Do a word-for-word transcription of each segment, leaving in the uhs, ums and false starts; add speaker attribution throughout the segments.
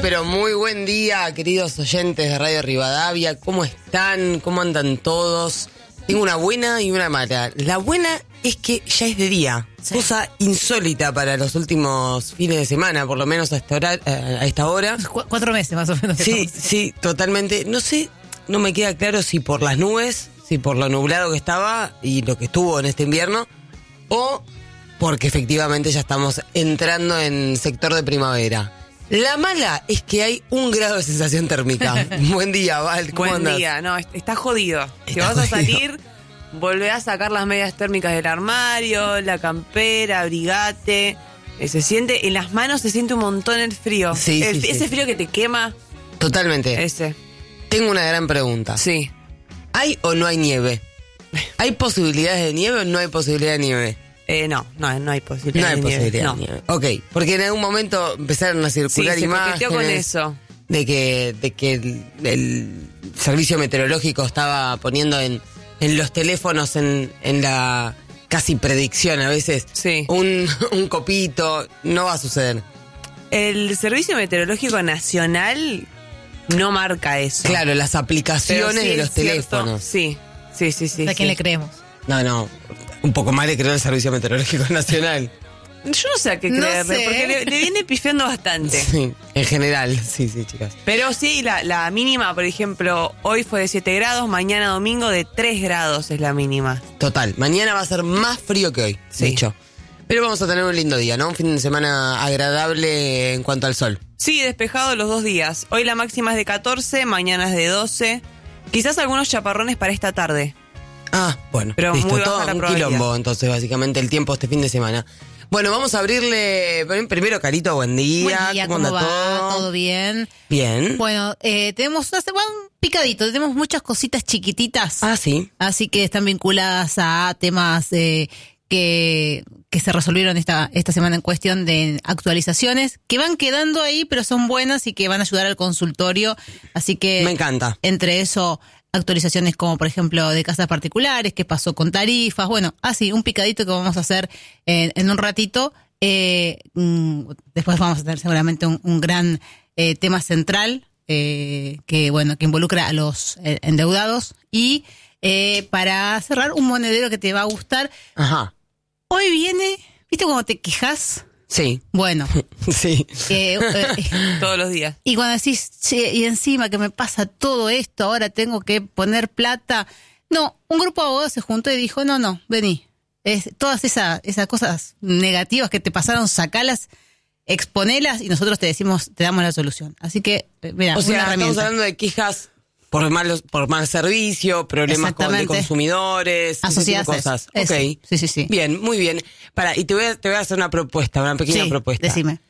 Speaker 1: pero muy buen día, queridos oyentes de Radio Rivadavia. ¿Cómo están? ¿Cómo andan todos? Tengo una buena y una mala. La buena es que ya es de día. Sí. Cosa insólita para los últimos fines de semana, por lo menos a esta hora. A esta hora.
Speaker 2: Qu- cuatro meses más o menos.
Speaker 1: Sí, sí, totalmente. No sé, no me queda claro si por las nubes, si por lo nublado que estaba y lo que estuvo en este invierno, o porque efectivamente ya estamos entrando en sector de primavera. La mala es que hay un grado de sensación térmica. Buen día, Val, ¿cómo
Speaker 3: Buen
Speaker 1: andás?
Speaker 3: día, no, está jodido. Si
Speaker 1: Está
Speaker 3: vas a
Speaker 1: jodido.
Speaker 3: salir, volvé a sacar las medias térmicas del armario, la campera, abrigate. Eh, Se siente, en las manos se siente un montón el frío.
Speaker 1: Sí,
Speaker 3: El-
Speaker 1: sí,
Speaker 3: ese
Speaker 1: sí.
Speaker 3: frío que te quema,
Speaker 1: Totalmente.
Speaker 3: ese.
Speaker 1: Tengo una gran pregunta.
Speaker 3: Sí.
Speaker 1: ¿Hay o no hay nieve? ¿Hay posibilidades de nieve o no hay posibilidad de nieve?
Speaker 3: Eh, no, no, no hay posibilidad
Speaker 1: No hay
Speaker 3: de nieve,
Speaker 1: posibilidad
Speaker 3: no.
Speaker 1: de nieve. Ok, porque en algún momento empezaron a
Speaker 3: Sí,
Speaker 1: circular
Speaker 3: se
Speaker 1: imágenes
Speaker 3: coqueteó con eso.
Speaker 1: de que, de que el, el servicio meteorológico estaba poniendo en, en los teléfonos en, en la casi predicción a veces
Speaker 3: Sí.
Speaker 1: un, un copito. No va a suceder.
Speaker 3: El Servicio Meteorológico Nacional no marca eso.
Speaker 1: Claro, las
Speaker 3: Pero
Speaker 1: aplicaciones
Speaker 3: sí
Speaker 1: de
Speaker 3: es
Speaker 1: los
Speaker 3: cierto.
Speaker 1: teléfonos.
Speaker 3: Sí, sí, sí, sí.
Speaker 2: ¿A quién
Speaker 3: sí.
Speaker 2: le creemos?
Speaker 1: No, no, un poco más le creo el Servicio Meteorológico Nacional.
Speaker 3: Yo no sé a qué
Speaker 2: No
Speaker 3: creerle,
Speaker 2: sé.
Speaker 3: porque le, le viene pifiando bastante.
Speaker 1: Sí, en general, sí, sí, chicas.
Speaker 3: Pero sí, la, la mínima, por ejemplo, hoy fue de siete grados, mañana domingo de tres grados es la mínima.
Speaker 1: Total, mañana va a ser más frío que hoy,
Speaker 3: Sí.
Speaker 1: de hecho. Pero vamos a tener un lindo día, ¿no? Un fin de semana agradable en cuanto al sol.
Speaker 3: Sí, despejado los dos días. Hoy la máxima es de catorce, mañana es de doce. Quizás algunos chaparrones para esta tarde.
Speaker 1: Ah, bueno,
Speaker 3: Pero
Speaker 1: listo,
Speaker 3: muy baja
Speaker 1: todo
Speaker 3: la
Speaker 1: un
Speaker 3: probabilidad.
Speaker 1: quilombo, entonces, básicamente, el tiempo este fin de semana. Bueno, vamos a abrirle, primero, Carito, buen día.
Speaker 2: Buen día, ¿cómo,
Speaker 1: anda
Speaker 2: va?
Speaker 1: todo?
Speaker 2: ¿Todo bien?
Speaker 1: Bien.
Speaker 2: Bueno, eh, tenemos una semana un picadito, tenemos muchas cositas chiquititas.
Speaker 1: Ah, sí.
Speaker 2: Así que están vinculadas a temas eh, que, que se resolvieron esta, esta semana en cuestión de actualizaciones, que van quedando ahí, pero son buenas y que van a ayudar al consultorio. Así que
Speaker 1: Me encanta.
Speaker 2: entre eso, actualizaciones como por ejemplo de casas particulares, qué pasó con tarifas, bueno, así, un picadito que vamos a hacer en, en un ratito. Eh, mm, después vamos a tener seguramente un, un gran eh, tema central, eh, que bueno, que involucra a los eh, endeudados. Y eh, para cerrar, un monedero que te va a gustar.
Speaker 1: Ajá.
Speaker 2: Hoy viene, ¿viste cuando te quejas?
Speaker 1: Sí.
Speaker 2: Bueno,
Speaker 1: Sí.
Speaker 2: eh, eh,
Speaker 3: Todos los días.
Speaker 2: y cuando decís, che, y encima que me pasa todo esto, ahora tengo que poner plata. No, un grupo de abogados se juntó y dijo, no, no, vení. Es, todas esas, esas cosas negativas que te pasaron, sacalas, exponelas y nosotros te decimos, te damos la solución. Así que, eh, mira,
Speaker 1: O sea,
Speaker 2: una
Speaker 1: estamos
Speaker 2: herramienta.
Speaker 1: hablando de quejas por malos, por mal servicio, problemas con, de
Speaker 2: Exactamente.
Speaker 1: consumidores, ese tipo de
Speaker 2: Asociadas a
Speaker 1: cosas.
Speaker 2: eso.
Speaker 1: Ok.
Speaker 2: Eso. Sí, sí, sí.
Speaker 1: Bien, muy bien. Para, y te voy a, te voy a hacer una propuesta, una pequeña
Speaker 2: Sí,
Speaker 1: propuesta.
Speaker 2: decime.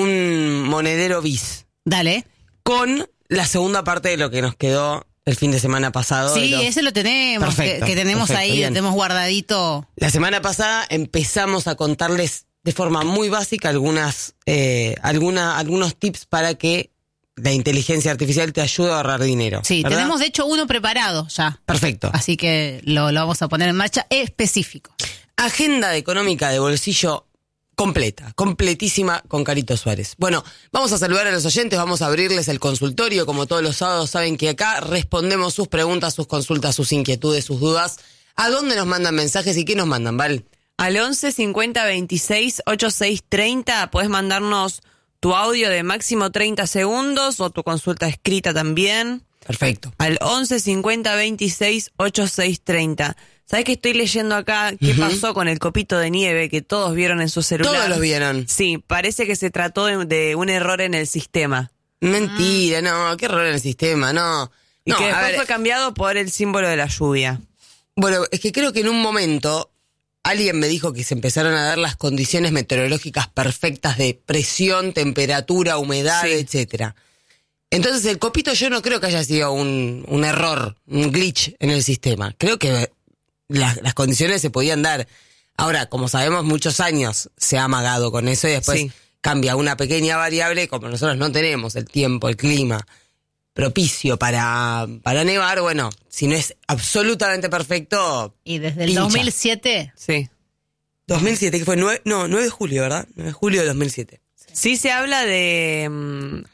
Speaker 1: Un monedero bis
Speaker 2: Dale.
Speaker 1: con la segunda parte de lo que nos quedó el fin de semana pasado.
Speaker 2: Sí,
Speaker 1: de los-
Speaker 2: ese lo tenemos,
Speaker 1: Perfecto,
Speaker 2: que, que tenemos
Speaker 1: perfecto,
Speaker 2: ahí,
Speaker 1: bien.
Speaker 2: lo tenemos guardadito.
Speaker 1: La semana pasada empezamos a contarles de forma muy básica algunas, eh, alguna, algunos tips para que la inteligencia artificial te ayude a ahorrar dinero.
Speaker 2: Sí,
Speaker 1: ¿verdad?
Speaker 2: tenemos de hecho uno preparado ya.
Speaker 1: Perfecto.
Speaker 2: Así que lo, lo vamos a poner en marcha específico.
Speaker 1: Agenda económica de bolsillo completa, completísima con Carito Suárez. Bueno, vamos a saludar a los oyentes, vamos a abrirles el consultorio. Como todos los sábados saben que acá respondemos sus preguntas, sus consultas, sus inquietudes, sus dudas. ¿A dónde nos mandan mensajes y qué nos mandan, Val?
Speaker 3: Al once cincuenta veintiséis ochenta y seis treinta puedes mandarnos tu audio de máximo treinta segundos o tu consulta escrita también.
Speaker 1: Perfecto.
Speaker 3: Al once cincuenta veintiséis ochenta y seis treinta. ¿Sabes que estoy leyendo acá qué
Speaker 1: Ujú.
Speaker 3: pasó con el copito de nieve que todos vieron en su celular?
Speaker 1: Todos los vieron.
Speaker 3: Sí, parece que se trató de, de un error en el sistema.
Speaker 1: Mentira, no, qué error en el sistema, no.
Speaker 3: Y
Speaker 1: No,
Speaker 3: que
Speaker 1: a
Speaker 3: después
Speaker 1: ver,
Speaker 3: fue cambiado por el símbolo de la lluvia.
Speaker 1: bueno, es que creo que en un momento alguien me dijo que se empezaron a dar las condiciones meteorológicas perfectas de presión, temperatura, humedad,
Speaker 3: Sí.
Speaker 1: etcétera. Entonces el copito yo no creo que haya sido un, un error, un glitch en el sistema. Creo que las, las condiciones se podían dar. Ahora, como sabemos, muchos años se ha amagado con eso y después
Speaker 3: Sí.
Speaker 1: cambia una pequeña variable, como nosotros no tenemos el tiempo, el clima propicio para, para nevar, bueno, si no es absolutamente perfecto,
Speaker 2: Y desde el
Speaker 1: pincha.
Speaker 2: dos mil siete,
Speaker 3: Sí.
Speaker 1: dos mil siete, que fue nueve, no, nueve de julio, ¿verdad? nueve de julio de dos mil siete.
Speaker 3: Sí se habla de, mm,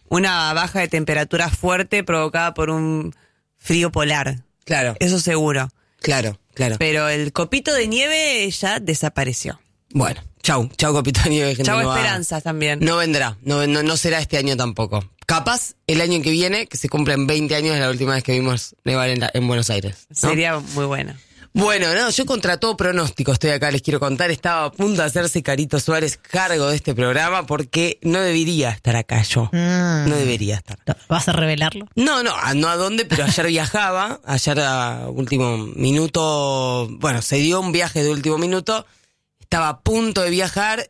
Speaker 3: una baja de temperatura fuerte provocada por un frío polar.
Speaker 1: Claro.
Speaker 3: Eso seguro.
Speaker 1: Claro, claro.
Speaker 3: Pero el copito de nieve ya desapareció.
Speaker 1: Bueno, chau, chau copito de nieve. Gente,
Speaker 3: Chau
Speaker 1: no va-
Speaker 3: esperanzas también.
Speaker 1: No vendrá, no, no, no será este año tampoco. Capaz el año que viene, que se cumplen veinte años de la última vez que vimos nevar en, la- en Buenos Aires, ¿no?
Speaker 3: Sería muy buena.
Speaker 1: Bueno, no, yo contra todo pronóstico estoy acá, les quiero contar, estaba a punto de hacerse Carito Suárez cargo de este programa porque no debería estar acá yo.
Speaker 2: Mm.
Speaker 1: No debería estar.
Speaker 2: ¿Vas a revelarlo?
Speaker 1: No, no, a- no a dónde, pero ayer viajaba, ayer a último minuto, bueno, se dio un viaje de último minuto, estaba a punto de viajar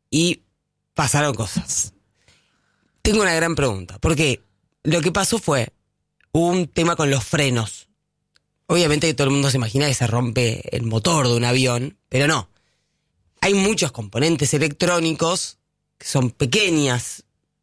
Speaker 1: y pasaron cosas. Tengo una gran pregunta, porque lo que pasó fue un tema con los frenos. Obviamente que todo el mundo se imagina que se rompe el motor de un avión, pero no. Hay muchos componentes electrónicos que son pequeñas,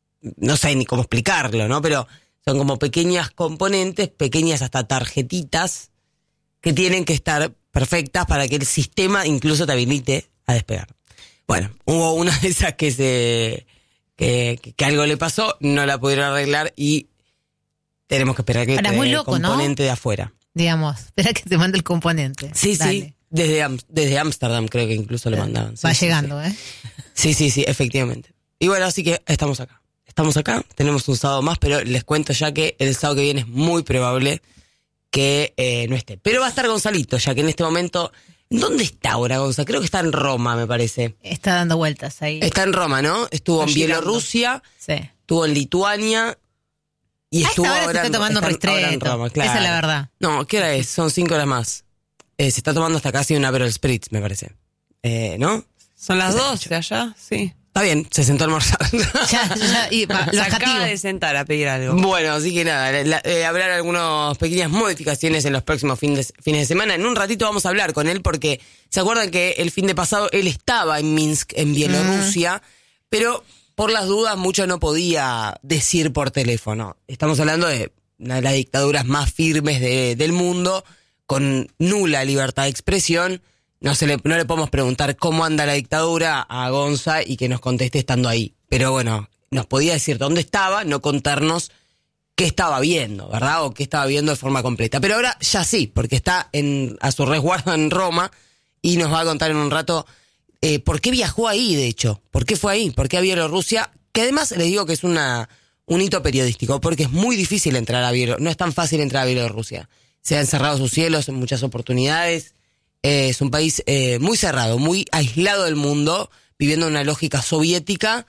Speaker 1: no sé ni cómo explicarlo, ¿no? Pero son como pequeñas componentes, pequeñas hasta tarjetitas, que tienen que estar perfectas para que el sistema incluso te habilite a despegar. Bueno, hubo una de esas que se que, que, que algo le pasó, no la pudieron arreglar y tenemos que esperar que
Speaker 2: Ahora, es muy
Speaker 1: el
Speaker 2: loco, ¿no?
Speaker 1: componente de afuera.
Speaker 2: Digamos, espera que te mande el componente.
Speaker 1: Sí,
Speaker 2: Dale.
Speaker 1: sí, desde Am- desde Ámsterdam creo que incluso lo mandaban. Sí,
Speaker 2: Va
Speaker 1: sí,
Speaker 2: llegando,
Speaker 1: sí.
Speaker 2: ¿eh?
Speaker 1: Sí, sí, sí, efectivamente. Y bueno, así que estamos acá. Estamos acá, tenemos un sábado más, pero les cuento ya que el sábado que viene es muy probable que eh, no esté. Pero va a estar Gonzalito, ya que en este momento... ¿Dónde está ahora Gonzalo? Creo que está en Roma, me parece.
Speaker 2: Está dando vueltas ahí.
Speaker 1: Está en Roma, ¿no? Estuvo
Speaker 3: Está
Speaker 1: en
Speaker 3: llegando.
Speaker 1: Bielorrusia,
Speaker 2: Sí.
Speaker 1: estuvo en Lituania y
Speaker 2: A
Speaker 1: estuvo
Speaker 2: esta hora se
Speaker 1: ahora,
Speaker 2: está
Speaker 1: en-
Speaker 2: tomando un
Speaker 1: está ahora en
Speaker 2: ristretto.
Speaker 1: Roma, claro.
Speaker 2: Esa es la verdad.
Speaker 1: No, ¿qué hora es? Son cinco horas más. Eh, se está tomando hasta casi un Aperol Spritz, me parece. Eh, ¿No?
Speaker 3: ¿Son las dos de allá? Sí.
Speaker 1: Está bien, se sentó a almorzar.
Speaker 2: Ya, ya, y, va,
Speaker 3: Se
Speaker 2: lo
Speaker 3: acaba
Speaker 2: acativo.
Speaker 3: de sentar a pedir algo.
Speaker 1: Bueno, así que nada, la- la- eh, habrá algunas pequeñas modificaciones en los próximos fines, fines de semana. En un ratito vamos a hablar con él porque se acuerdan que el fin de pasado él estaba en Minsk, en Bielorrusia, pero por las dudas mucho no podía decir por teléfono. Estamos hablando de una de las dictaduras más firmes de- del mundo, con nula libertad de expresión. No, se le, no le podemos preguntar cómo anda la dictadura a Gonza y que nos conteste estando ahí. Pero bueno, nos podía decir dónde estaba, no contarnos qué estaba viendo, ¿verdad? O qué estaba viendo de forma completa. Pero ahora ya sí, porque está en, a su resguardo en Roma y nos va a contar en un rato eh, por qué viajó ahí, de hecho. ¿Por qué fue ahí? ¿Por qué a Bielorrusia? Que además les digo que es una un hito periodístico, porque es muy difícil entrar a Bielorrusia. No es tan fácil entrar a Bielorrusia. Se han cerrado sus cielos en muchas oportunidades. Eh, es un país eh, muy cerrado, muy aislado del mundo, viviendo una lógica soviética,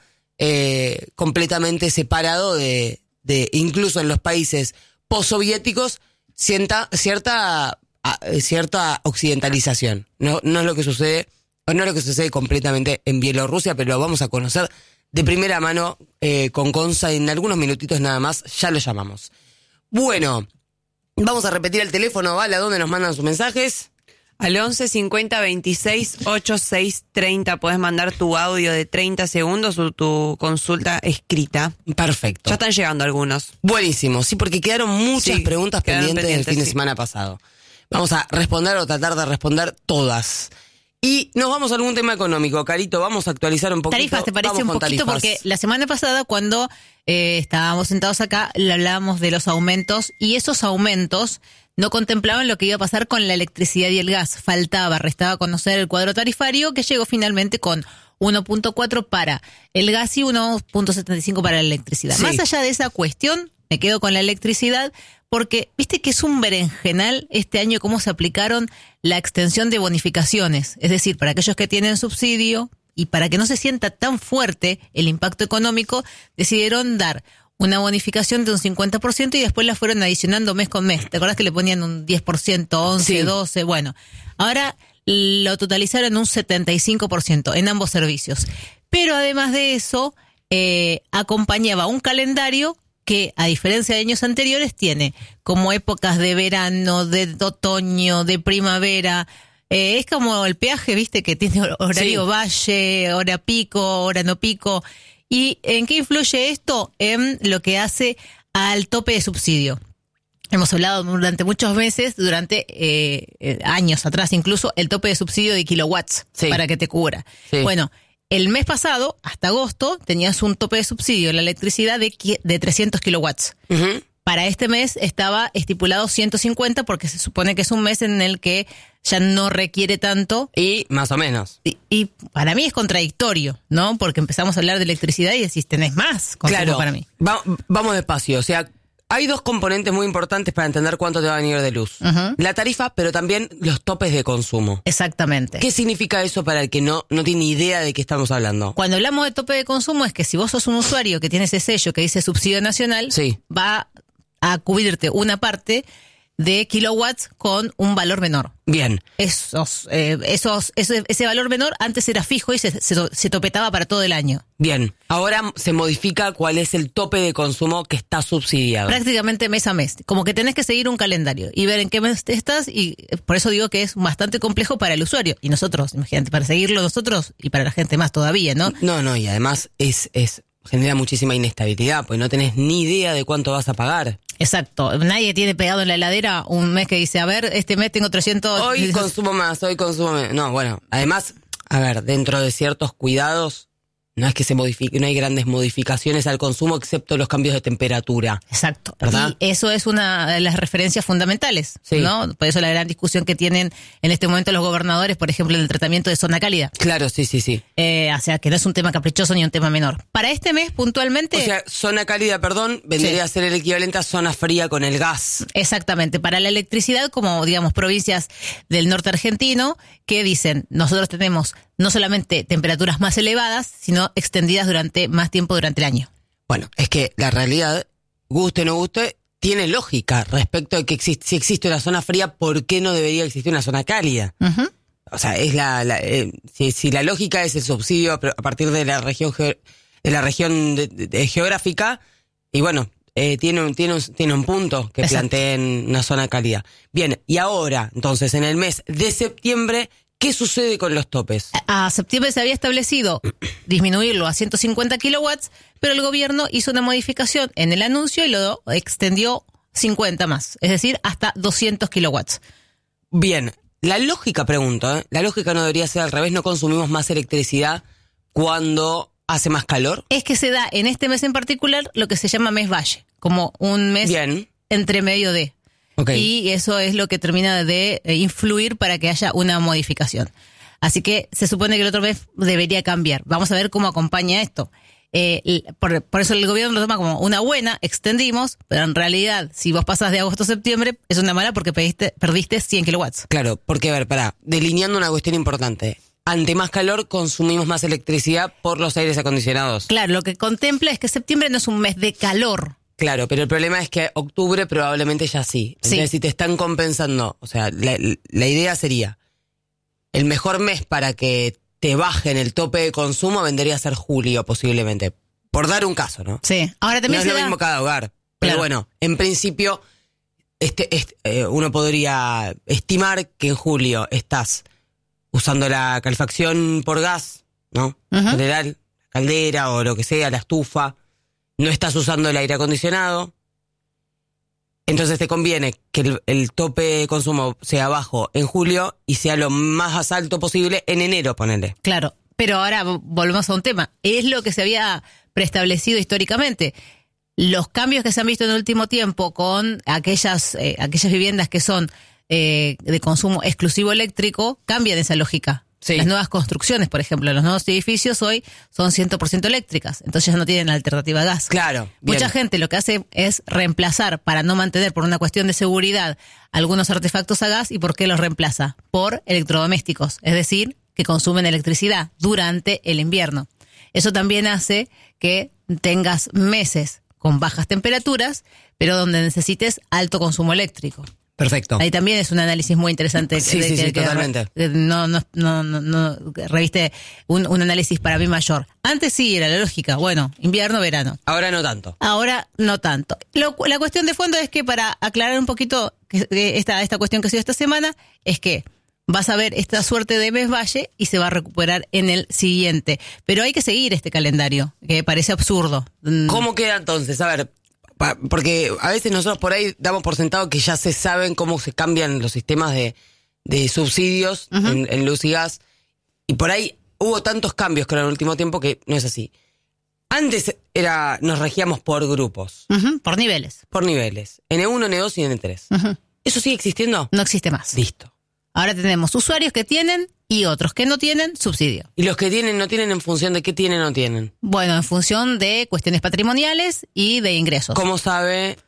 Speaker 1: eh, completamente separado de, de, incluso en los países postsoviéticos, cierta, cierta, ah, cierta occidentalización. No, no es lo que sucede, o no es lo que sucede completamente en Bielorrusia, pero lo vamos a conocer de primera mano eh, con Gonza en algunos minutitos nada más, ya lo llamamos. Bueno, vamos a repetir el teléfono, ¿vale? ¿A dónde nos mandan sus mensajes?
Speaker 3: Al once cincuenta veintiséis ochenta y seis treinta puedes mandar tu audio de treinta segundos o tu consulta escrita.
Speaker 1: Perfecto.
Speaker 3: Ya están llegando algunos.
Speaker 1: Buenísimo, sí, porque quedaron muchas
Speaker 3: Sí,
Speaker 1: preguntas
Speaker 3: quedaron
Speaker 1: pendientes,
Speaker 3: pendientes,
Speaker 1: del fin de
Speaker 3: sí.
Speaker 1: semana pasado. Vamos a responder o tratar de responder todas. Y nos vamos a algún tema económico, Carito, vamos a actualizar un poquito.
Speaker 2: Tarifas, ¿te parece
Speaker 1: Vamos
Speaker 2: un
Speaker 1: con
Speaker 2: poquito?
Speaker 1: tarifas.
Speaker 2: Porque la semana pasada, cuando eh, estábamos sentados acá, le hablábamos de los aumentos y esos aumentos no contemplaban lo que iba a pasar con la electricidad y el gas. Faltaba, restaba conocer el cuadro tarifario que llegó finalmente con uno punto cuatro para el gas y uno punto setenta y cinco para la electricidad.
Speaker 1: Sí.
Speaker 2: Más allá de esa cuestión, me quedo con la electricidad porque viste que es un berenjenal este año cómo se aplicaron la extensión de bonificaciones. Es decir, para aquellos que tienen subsidio y para que no se sienta tan fuerte el impacto económico, decidieron dar una bonificación de un cincuenta por ciento y después la fueron adicionando mes con mes. ¿Te acordás que le ponían un diez por ciento, once,
Speaker 1: Sí.
Speaker 2: doce? Bueno, ahora lo totalizaron en un setenta y cinco por ciento en ambos servicios. Pero además de eso, eh, acompañaba un calendario que, a diferencia de años anteriores, tiene como épocas de verano, de otoño, de primavera. Eh, es como el peaje, viste, que tiene horario
Speaker 1: Sí.
Speaker 2: valle, hora pico, hora no pico. ¿Y en qué influye esto? En lo que hace al tope de subsidio. Hemos hablado durante muchos meses, durante eh, eh, años atrás incluso, el tope de subsidio de kilowatts
Speaker 1: Sí.
Speaker 2: para que te cubra.
Speaker 1: Sí.
Speaker 2: Bueno, el mes pasado, hasta agosto, tenías un tope de subsidio en la electricidad de, de trescientos kilowatts.
Speaker 1: Uh-huh.
Speaker 2: Para este mes estaba estipulado ciento cincuenta porque se supone que es un mes en el que ya no requiere tanto.
Speaker 1: Y más o menos.
Speaker 2: Y, y para mí es contradictorio, ¿no? Porque empezamos a hablar de electricidad y decís, tenés más consumo
Speaker 1: Claro,
Speaker 2: para mí.
Speaker 1: Va, vamos despacio. O sea, hay dos componentes muy importantes para entender cuánto te va a venir de luz.
Speaker 2: Uh-huh.
Speaker 1: La tarifa, pero también los topes de consumo.
Speaker 2: Exactamente.
Speaker 1: ¿Qué significa eso para el que no, no tiene idea de qué estamos hablando?
Speaker 2: Cuando hablamos de tope de consumo es que si vos sos un usuario que tiene ese sello que dice subsidio nacional,
Speaker 1: Sí.
Speaker 2: va a cubrirte una parte de kilowatts con un valor menor.
Speaker 1: Bien.
Speaker 2: Esos, eh, esos, ese, ese valor menor antes era fijo y se, se, se topetaba para todo el año.
Speaker 1: Bien, ahora se modifica cuál es el tope de consumo que está subsidiado.
Speaker 2: Prácticamente mes a mes. Como que tenés que seguir un calendario y ver en qué mes estás, y por eso digo que es bastante complejo para el usuario. Y nosotros, imagínate, para seguirlo nosotros y para la gente más todavía, ¿no?
Speaker 1: No, no, y además es, es genera muchísima inestabilidad, pues no tenés ni idea de cuánto vas a pagar.
Speaker 2: Exacto. Nadie tiene pegado en la heladera un mes que dice, a ver, este mes tengo trescientos...
Speaker 1: Hoy consumo más, hoy consumo menos. No, bueno, además, a ver, dentro de ciertos cuidados, no es que se modifique, no hay grandes modificaciones al consumo excepto los cambios de temperatura.
Speaker 2: Exacto.
Speaker 1: ¿Verdad?
Speaker 2: Y eso es una de las referencias fundamentales,
Speaker 1: Sí.
Speaker 2: ¿no? Por eso la gran discusión que tienen en este momento los gobernadores, por ejemplo, en el tratamiento de zona cálida.
Speaker 1: Claro, sí, sí, sí.
Speaker 2: Eh, o sea, que no es un tema caprichoso ni un tema menor. Para este mes, puntualmente...
Speaker 1: O sea, zona cálida, perdón, vendría
Speaker 2: Sí.
Speaker 1: a ser el equivalente a zona fría con el gas.
Speaker 2: Exactamente, para la electricidad, como digamos provincias del norte argentino, que dicen, nosotros tenemos no solamente temperaturas más elevadas, sino extendidas durante más tiempo durante el año.
Speaker 1: Bueno, es que la realidad, guste o no guste, tiene lógica respecto de que existe, si existe una zona fría, ¿por qué no debería existir una zona cálida?
Speaker 2: Uh-huh.
Speaker 1: O sea, es la, la eh, si, si la lógica es el subsidio a a partir de la región ge- de la región de, de- de geográfica, y bueno, eh, tiene un tiene un, tiene un punto que
Speaker 2: Exacto.
Speaker 1: planteen una zona cálida. Bien, y ahora, entonces, en el mes de septiembre, ¿qué sucede con los topes?
Speaker 2: A septiembre se había establecido disminuirlo a ciento cincuenta kilowatts, pero el gobierno hizo una modificación en el anuncio y lo extendió cincuenta más, es decir, hasta doscientos kilowatts.
Speaker 1: Bien, la lógica, pregunto, ¿eh? La lógica no debería ser al revés, no consumimos más electricidad cuando hace más calor.
Speaker 2: Es que se da en este mes en particular lo que se llama mes valle, como un mes
Speaker 1: Bien,
Speaker 2: entre medio de.
Speaker 1: ok.
Speaker 2: Y eso es lo que termina de eh, influir para que haya una modificación. Así que se supone que el otro mes debería cambiar. Vamos a ver cómo acompaña esto. Eh, l- por, por eso el gobierno lo toma como una buena, extendimos, pero en realidad, si vos pasas de agosto a septiembre, es una mala porque pediste, perdiste cien kilowatts.
Speaker 1: Claro, porque a ver, pará, delineando una cuestión importante. Ante más calor consumimos más electricidad por los aires acondicionados.
Speaker 2: Claro, lo que contempla es que septiembre no es un mes de calor.
Speaker 1: Claro, pero el problema es que octubre probablemente ya sí. Entonces,
Speaker 2: Sí.
Speaker 1: si te están compensando, o sea, la, la idea sería, el mejor mes para que te bajen el tope de consumo vendría a ser julio posiblemente. Por dar un caso, ¿no?
Speaker 2: Sí. Ahora
Speaker 1: No
Speaker 2: también
Speaker 1: es
Speaker 2: se
Speaker 1: lo
Speaker 2: da...
Speaker 1: mismo cada hogar. Pero
Speaker 2: Claro.
Speaker 1: bueno, en principio, este, este, eh, uno podría estimar que en julio estás usando la calefacción por gas, ¿no? En
Speaker 2: Ujú.
Speaker 1: general, caldera o lo que sea, la estufa. No estás usando el aire acondicionado. Entonces te conviene que el, el tope de consumo sea bajo en julio y sea lo más alto posible en enero, ponele.
Speaker 2: Claro, pero ahora vo- volvemos a un tema. Es lo que se había preestablecido históricamente. Los cambios que se han visto en el último tiempo con aquellas, eh, aquellas viviendas que son eh, de consumo exclusivo eléctrico cambian esa lógica.
Speaker 1: Sí.
Speaker 2: Las nuevas construcciones, por ejemplo, los nuevos edificios hoy son cien por ciento eléctricas, entonces ya no tienen alternativa a gas.
Speaker 1: Claro. Bien.
Speaker 2: Mucha gente lo que hace es reemplazar, para no mantener por una cuestión de seguridad, algunos artefactos a gas. ¿Y por qué los reemplaza? Por electrodomésticos, es decir, que consumen electricidad durante el invierno. Eso también hace que tengas meses con bajas temperaturas, pero donde necesites alto consumo eléctrico.
Speaker 1: Perfecto.
Speaker 2: Ahí también es un análisis muy interesante.
Speaker 1: Sí,
Speaker 2: que-
Speaker 1: sí,
Speaker 2: que-
Speaker 1: sí,
Speaker 2: que-
Speaker 1: totalmente.
Speaker 2: que No, no, no, no, no, reviste un, un análisis para mí mayor. Antes sí era la lógica, bueno, invierno, verano.
Speaker 1: Ahora no tanto.
Speaker 2: Ahora no tanto. Lo- la cuestión de fondo es que, para aclarar un poquito que- que esta, esta cuestión que ha sido esta semana, es que vas a ver esta suerte de mes valle y se va a recuperar en el siguiente. Pero hay que seguir este calendario, que parece absurdo. Mm,
Speaker 1: ¿Cómo queda entonces? A ver, pa- porque a veces nosotros por ahí damos por sentado que ya se saben cómo se cambian los sistemas de, de subsidios
Speaker 2: Ujú.
Speaker 1: en, en luz y gas. Y por ahí hubo tantos cambios con el último tiempo que no es así. Antes era nos regíamos por grupos.
Speaker 2: Uh-huh, por niveles.
Speaker 1: Por niveles. N uno, N dos y N tres.
Speaker 2: Uh-huh.
Speaker 1: ¿Eso sigue existiendo?
Speaker 2: No existe más.
Speaker 1: Listo.
Speaker 2: Ahora tenemos usuarios que tienen y otros que no tienen subsidio.
Speaker 1: ¿Y los que tienen no tienen en función de qué tienen o no tienen?
Speaker 2: Bueno, en función de cuestiones patrimoniales y de ingresos.
Speaker 1: ¿Cómo sabe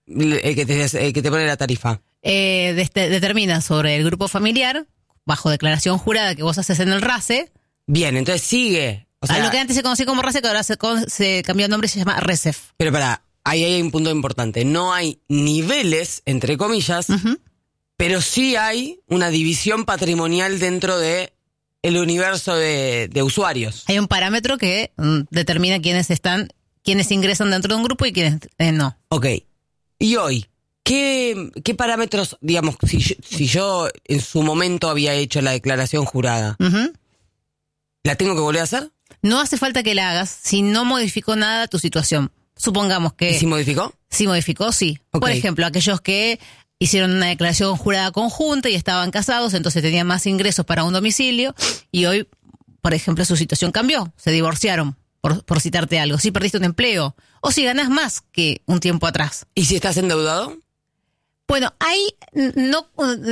Speaker 1: el que te, el que te pone la tarifa?
Speaker 2: Eh, de, determina sobre el grupo familiar, bajo declaración jurada que vos haces en el RACE.
Speaker 1: Bien, entonces sigue. O sea,
Speaker 2: a lo que antes se conocía como RACE, que ahora se, se cambió de nombre y se llama RECEF.
Speaker 1: Pero pará, ahí hay un punto importante. No hay niveles, entre comillas, uh-huh. pero sí hay una división patrimonial dentro de el universo de, de usuarios.
Speaker 2: Hay un parámetro que mm, determina quiénes están, quiénes ingresan dentro de un grupo y quiénes eh, no.
Speaker 1: Ok. Y hoy, ¿qué, qué parámetros, digamos, si yo, si yo en su momento había hecho la declaración jurada, uh-huh. ¿la tengo que volver a hacer?
Speaker 2: No hace falta que la hagas si no modificó nada tu situación. Supongamos que...
Speaker 1: ¿Y si modificó?
Speaker 2: Si modificó, sí. Okay. Por ejemplo, aquellos que hicieron una declaración jurada conjunta y estaban casados, entonces tenían más ingresos para un domicilio y hoy, por ejemplo, su situación cambió. Se divorciaron, por, por citarte algo. Si perdiste un empleo o si ganás más que un tiempo atrás.
Speaker 1: ¿Y si estás endeudado?
Speaker 2: Bueno, ahí no,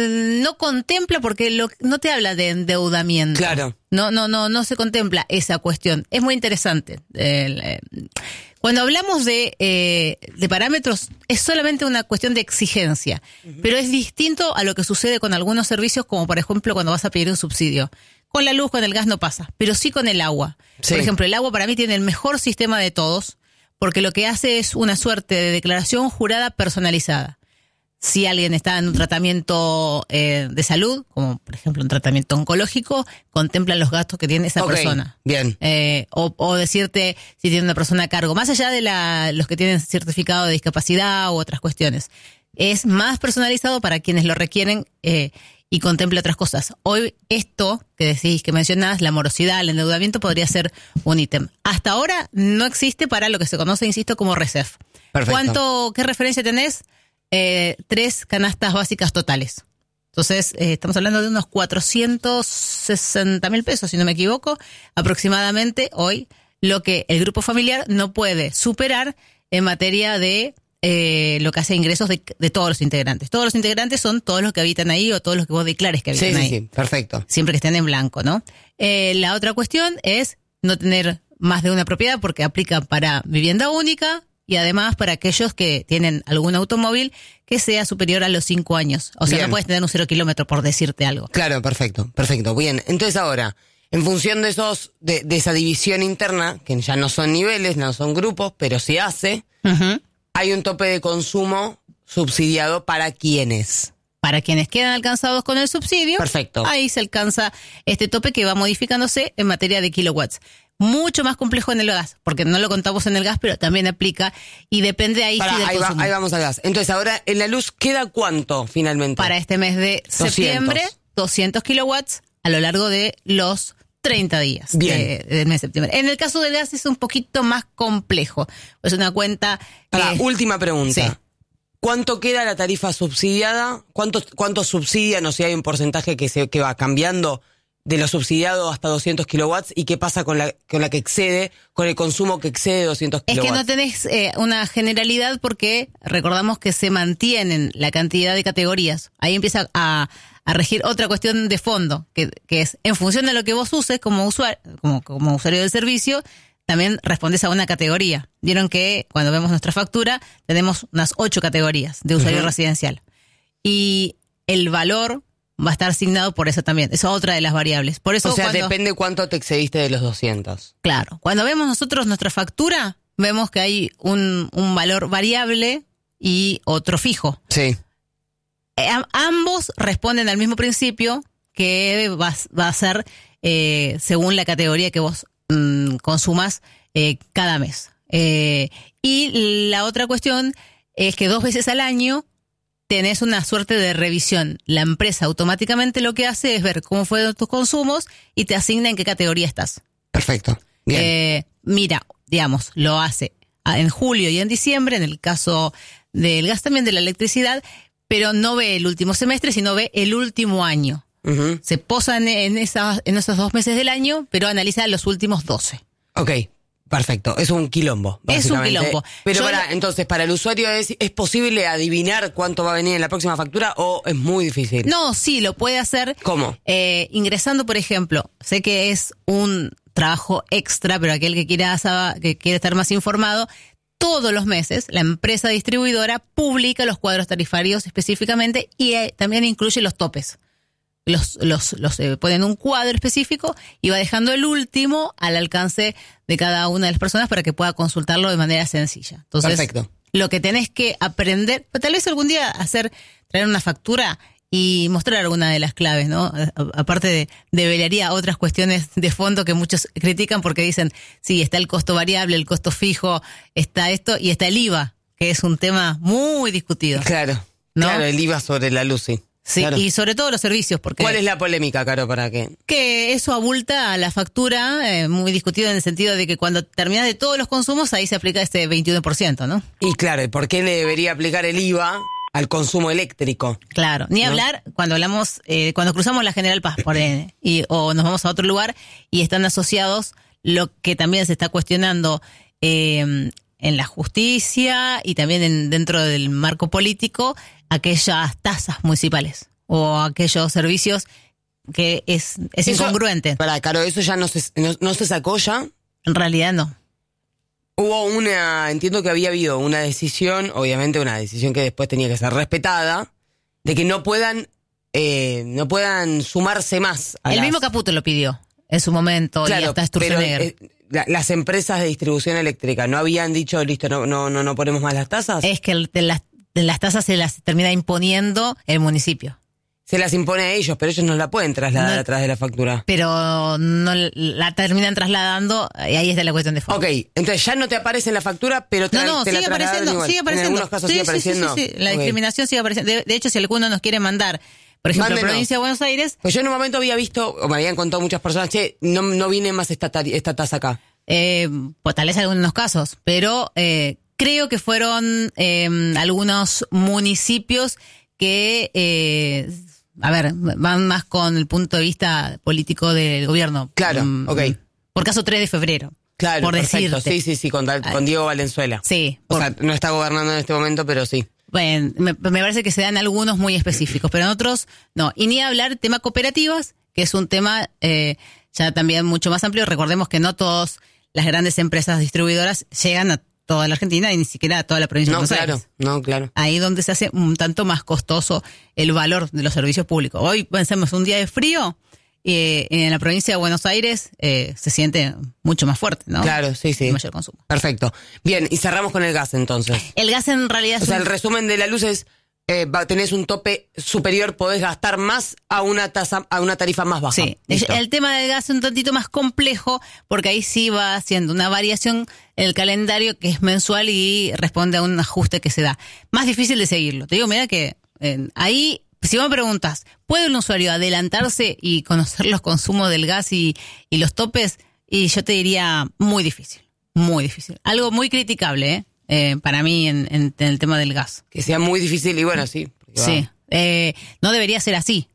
Speaker 2: no contempla porque lo, no te habla de endeudamiento.
Speaker 1: Claro.
Speaker 2: No, no, no, no se contempla esa cuestión. Es muy interesante. Eh, cuando hablamos de, eh, de parámetros, es solamente una cuestión de exigencia. Uh-huh. Pero es distinto a lo que sucede con algunos servicios, como por ejemplo cuando vas a pedir un subsidio. Con la luz, con el gas no pasa, pero sí con el agua. Sí. Por ejemplo, el agua para mí tiene el mejor sistema de todos, porque lo que hace es una suerte de declaración jurada personalizada. Si alguien está en un tratamiento eh, de salud, como por ejemplo un tratamiento oncológico, contemplan los gastos que tiene esa
Speaker 1: okay,
Speaker 2: persona.
Speaker 1: Bien.
Speaker 2: Eh, o, o decirte si tiene una persona a cargo, más allá de la, los que tienen certificado de discapacidad u otras cuestiones. Es más personalizado para quienes lo requieren eh, y contempla otras cosas. Hoy esto que decís, que mencionás, la morosidad, el endeudamiento, podría ser un ítem. Hasta ahora no existe para lo que se conoce, insisto, como RECEF.
Speaker 1: Perfecto.
Speaker 2: ¿Cuánto, qué referencia tenés? Eh, tres canastas básicas totales. Entonces, eh, estamos hablando de unos cuatrocientos sesenta mil pesos, si no me equivoco, aproximadamente hoy, lo que el grupo familiar no puede superar en materia de eh, lo que hace ingresos de, de todos los integrantes. Todos los integrantes son todos los que habitan ahí o todos los que vos declares que habitan
Speaker 1: sí,
Speaker 2: ahí.
Speaker 1: Sí, sí, perfecto.
Speaker 2: Siempre que estén en blanco, ¿no? Eh, la otra cuestión es no tener más de una propiedad porque aplica para vivienda única, y además para aquellos que tienen algún automóvil que sea superior a los cinco años. O sea, bien. No puedes tener un cero kilómetro por decirte algo.
Speaker 1: Claro, perfecto, perfecto. Bien, entonces ahora, en función de esos, de, de esa división interna, que ya no son niveles, no son grupos, pero se hace, uh-huh. hay un tope de consumo subsidiado para quienes.
Speaker 2: Para quienes quedan alcanzados con el subsidio.
Speaker 1: Perfecto.
Speaker 2: Ahí se alcanza este tope que va modificándose en materia de kilowatts. Mucho más complejo en el gas, porque no lo contamos en el gas, pero también aplica y depende ahí
Speaker 1: Para,
Speaker 2: sí del
Speaker 1: ahí, va, ahí vamos al gas. Entonces ahora en la luz queda cuánto finalmente.
Speaker 2: Para este mes de
Speaker 1: doscientos.
Speaker 2: Septiembre, doscientos kilowatts a lo largo de los treinta días
Speaker 1: Bien.
Speaker 2: De, del mes de septiembre. En el caso del gas es un poquito más complejo. Es una cuenta...
Speaker 1: Para,
Speaker 2: eh,
Speaker 1: última pregunta.
Speaker 2: Sí.
Speaker 1: ¿Cuánto queda la tarifa subsidiada? ¿Cuánto, cuánto subsidian? O si hay un porcentaje que se que va cambiando de lo subsidiado hasta doscientos kilowatts, ¿y qué pasa con la con la que excede, con el consumo que excede doscientos kilowatts?
Speaker 2: Es que no tenés eh, una generalidad porque recordamos que se mantienen la cantidad de categorías. Ahí empieza a, a regir otra cuestión de fondo, que, que es en función de lo que vos uses como usuario, como, como usuario del servicio, también respondes a una categoría. Vieron que cuando vemos nuestra factura tenemos unas ocho categorías de usuario uh-huh. residencial. Y el valor va a estar asignado por eso también. Eso es otra de las variables. Por eso
Speaker 1: o sea,
Speaker 2: cuando,
Speaker 1: depende cuánto te excediste de los doscientos.
Speaker 2: Claro. Cuando vemos nosotros nuestra factura, vemos que hay un, un valor variable y otro fijo.
Speaker 1: Sí.
Speaker 2: Eh, ambos responden al mismo principio que va, va a ser eh, según la categoría que vos mmm, consumas eh, cada mes. Eh, y la otra cuestión es que dos veces al año tenés una suerte de revisión. La empresa automáticamente lo que hace es ver cómo fueron tus consumos y te asigna en qué categoría estás.
Speaker 1: Perfecto. Bien.
Speaker 2: Eh, mira, digamos, lo hace en julio y en diciembre, en el caso del gas también de la electricidad, pero no ve el último semestre, sino ve el último año.
Speaker 1: Ujú.
Speaker 2: Se posa en, en, esas, en esos dos meses del año, pero analiza los últimos doce.
Speaker 1: Ok, perfecto. Es un quilombo.
Speaker 2: Es un
Speaker 1: básicamente.
Speaker 2: quilombo.
Speaker 1: Pero
Speaker 2: Yo
Speaker 1: para,
Speaker 2: lo-
Speaker 1: entonces, para el usuario, ¿es, ¿es posible adivinar cuánto va a venir en la próxima factura o es muy difícil?
Speaker 2: No, sí, lo puede hacer.
Speaker 1: ¿Cómo?
Speaker 2: Eh, ingresando, por ejemplo, sé que es un trabajo extra, pero aquel que quiera, saba- que quiera estar más informado, todos los meses la empresa distribuidora publica los cuadros tarifarios específicamente y eh, también incluye los topes. Los, los, los eh, ponen un cuadro específico y va dejando el último al alcance de cada una de las personas para que pueda consultarlo de manera sencilla. Entonces,
Speaker 1: Perfecto.
Speaker 2: lo que tenés que aprender, tal vez algún día hacer, traer una factura y mostrar alguna de las claves, ¿no? A- a- aparte de, develaría otras cuestiones de fondo que muchos critican porque dicen, sí, está el costo variable, el costo fijo, está esto y está el I V A, que es un tema muy discutido.
Speaker 1: Claro.
Speaker 2: ¿No?
Speaker 1: Claro, el I V A sobre la luz, sí.
Speaker 2: Sí,
Speaker 1: Claro.
Speaker 2: y sobre todo los servicios, porque
Speaker 1: ¿Cuál es la polémica, Caro, para qué?
Speaker 2: que eso abulta a la factura, eh, muy discutido en el sentido de que cuando terminas de todos los consumos, ahí se aplica este veintiuno por ciento, ¿no?
Speaker 1: Y claro, ¿y por qué le debería aplicar el I V A al consumo eléctrico?
Speaker 2: Claro, ni
Speaker 1: ¿No?
Speaker 2: hablar cuando hablamos, eh, cuando cruzamos la General Paz por ejemplo, y o nos vamos a otro lugar y están asociados lo que también se está cuestionando eh, en la justicia y también en, dentro del marco político, aquellas tasas municipales o aquellos servicios que es, es
Speaker 1: Eso-
Speaker 2: incongruente.
Speaker 1: Para, Caro, eso ya no se, no, no se sacó ya.
Speaker 2: En realidad no.
Speaker 1: Hubo una, entiendo que había habido una decisión, obviamente una decisión que después tenía que ser respetada, de que no puedan, eh, no puedan sumarse más a
Speaker 2: El
Speaker 1: las-
Speaker 2: mismo Caputo lo pidió en su momento y
Speaker 1: Claro,
Speaker 2: hasta
Speaker 1: pero
Speaker 2: Sturzenegger.
Speaker 1: eh, la- las empresas de distribución eléctrica no habían dicho, listo, no, no, no, no ponemos más las tasas.
Speaker 2: Es que el- de las, de las tasas se las termina imponiendo el municipio.
Speaker 1: Se las impone a ellos, pero ellos no la pueden trasladar
Speaker 2: No-
Speaker 1: atrás de la factura.
Speaker 2: Pero no la terminan trasladando y ahí está la cuestión de fondo.
Speaker 1: Ok, entonces ya no te aparece en la factura, pero te,
Speaker 2: No, no,
Speaker 1: te la
Speaker 2: sigue
Speaker 1: trasladaron
Speaker 2: apareciendo,
Speaker 1: igual.
Speaker 2: sigue apareciendo.
Speaker 1: En algunos casos
Speaker 2: Sí,
Speaker 1: sigue
Speaker 2: sí,
Speaker 1: apareciendo.
Speaker 2: Sí, sí, sí. La
Speaker 1: Ok.
Speaker 2: discriminación sigue apareciendo. De, de hecho, si alguno nos quiere mandar, por ejemplo,
Speaker 1: Mándenos.
Speaker 2: provincia de Buenos Aires,
Speaker 1: Pues yo en un momento había visto, o me habían contado muchas personas, che, no, no viene más esta, tari- esta tasa acá.
Speaker 2: eh, pues tal vez algunos casos, pero eh, creo que fueron eh, algunos municipios que, eh, a ver, van más con el punto de vista político del gobierno.
Speaker 1: Claro,
Speaker 2: Mm,
Speaker 1: ok.
Speaker 2: Por caso tres de febrero.
Speaker 1: Claro,
Speaker 2: por
Speaker 1: perfecto.
Speaker 2: decirte.
Speaker 1: Sí, sí, sí, con, tal- con Diego Valenzuela.
Speaker 2: Sí,
Speaker 1: O
Speaker 2: por-
Speaker 1: sea, no está gobernando en este momento, pero sí.
Speaker 2: Bueno, me, me parece que se dan algunos muy específicos, pero en otros no. Y ni hablar tema cooperativas, que es un tema eh, ya también mucho más amplio. Recordemos que no todas las grandes empresas distribuidoras llegan a toda la Argentina y ni siquiera a toda la provincia
Speaker 1: No,
Speaker 2: de Buenos
Speaker 1: claro,
Speaker 2: Aires.
Speaker 1: no, claro.
Speaker 2: Ahí donde se hace un tanto más costoso el valor de los servicios públicos. Hoy pensemos un día de frío, eh, en la provincia de Buenos Aires eh, se siente mucho más fuerte, ¿no?
Speaker 1: Claro, sí, sí.
Speaker 2: Hay mayor consumo.
Speaker 1: Perfecto. Bien, y cerramos con el gas entonces.
Speaker 2: El gas en realidad
Speaker 1: O
Speaker 2: es
Speaker 1: sea,
Speaker 2: un-
Speaker 1: el resumen de la luz es, eh, va- tenés un tope superior, podés gastar más a una tasa, a una tarifa más baja.
Speaker 2: Sí,
Speaker 1: Listo.
Speaker 2: el tema del gas es un tantito más complejo porque ahí sí va haciendo una variación en el calendario que es mensual y responde a un ajuste que se da. Más difícil de seguirlo. Te digo, mira que eh, ahí, si vos me preguntas, ¿puede un usuario adelantarse y conocer los consumos del gas y, y los topes? Y yo te diría muy difícil, muy difícil. Algo muy criticable, ¿eh? Eh, para mí en, en- en el tema del gas.
Speaker 1: Que sea muy difícil y bueno, sí. porque va-
Speaker 2: Sí, eh, no debería ser así.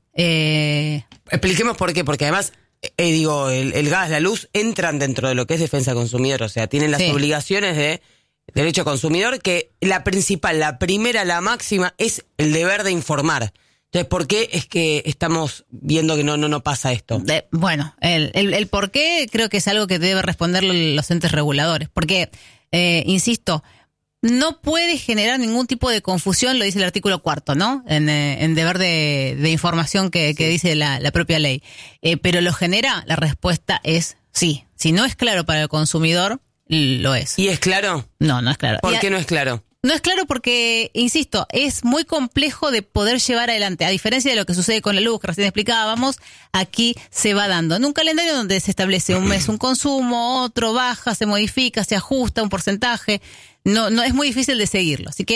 Speaker 2: Eh,
Speaker 1: Expliquemos por qué, porque además, eh, digo, el, el gas, la luz, entran dentro de lo que es defensa consumidor, o sea, tienen las
Speaker 2: Sí.
Speaker 1: obligaciones de derecho consumidor, que la principal, la primera, la máxima, es el deber de informar. Entonces, ¿por qué es que estamos viendo que no, no, no pasa esto?
Speaker 2: De- bueno, el, el, el por qué creo que es algo que debe responder los entes reguladores. Porque, eh, insisto, no puede generar ningún tipo de confusión, lo dice el artículo cuarto, ¿no? En, eh, en deber de, de información que, que dice la, la propia ley. Eh, pero lo genera, la respuesta es sí. Si no es claro para el consumidor, lo es.
Speaker 1: ¿Y es claro?
Speaker 2: No, no es claro.
Speaker 1: ¿Por
Speaker 2: Y a-
Speaker 1: qué no es claro?
Speaker 2: no es claro porque, insisto, es muy complejo de poder llevar adelante. A diferencia de lo que sucede con la luz, que recién explicábamos, aquí se va dando. En un calendario donde se establece un mes un consumo, otro baja, se modifica, se ajusta un porcentaje. No, no es muy difícil de seguirlo. Así que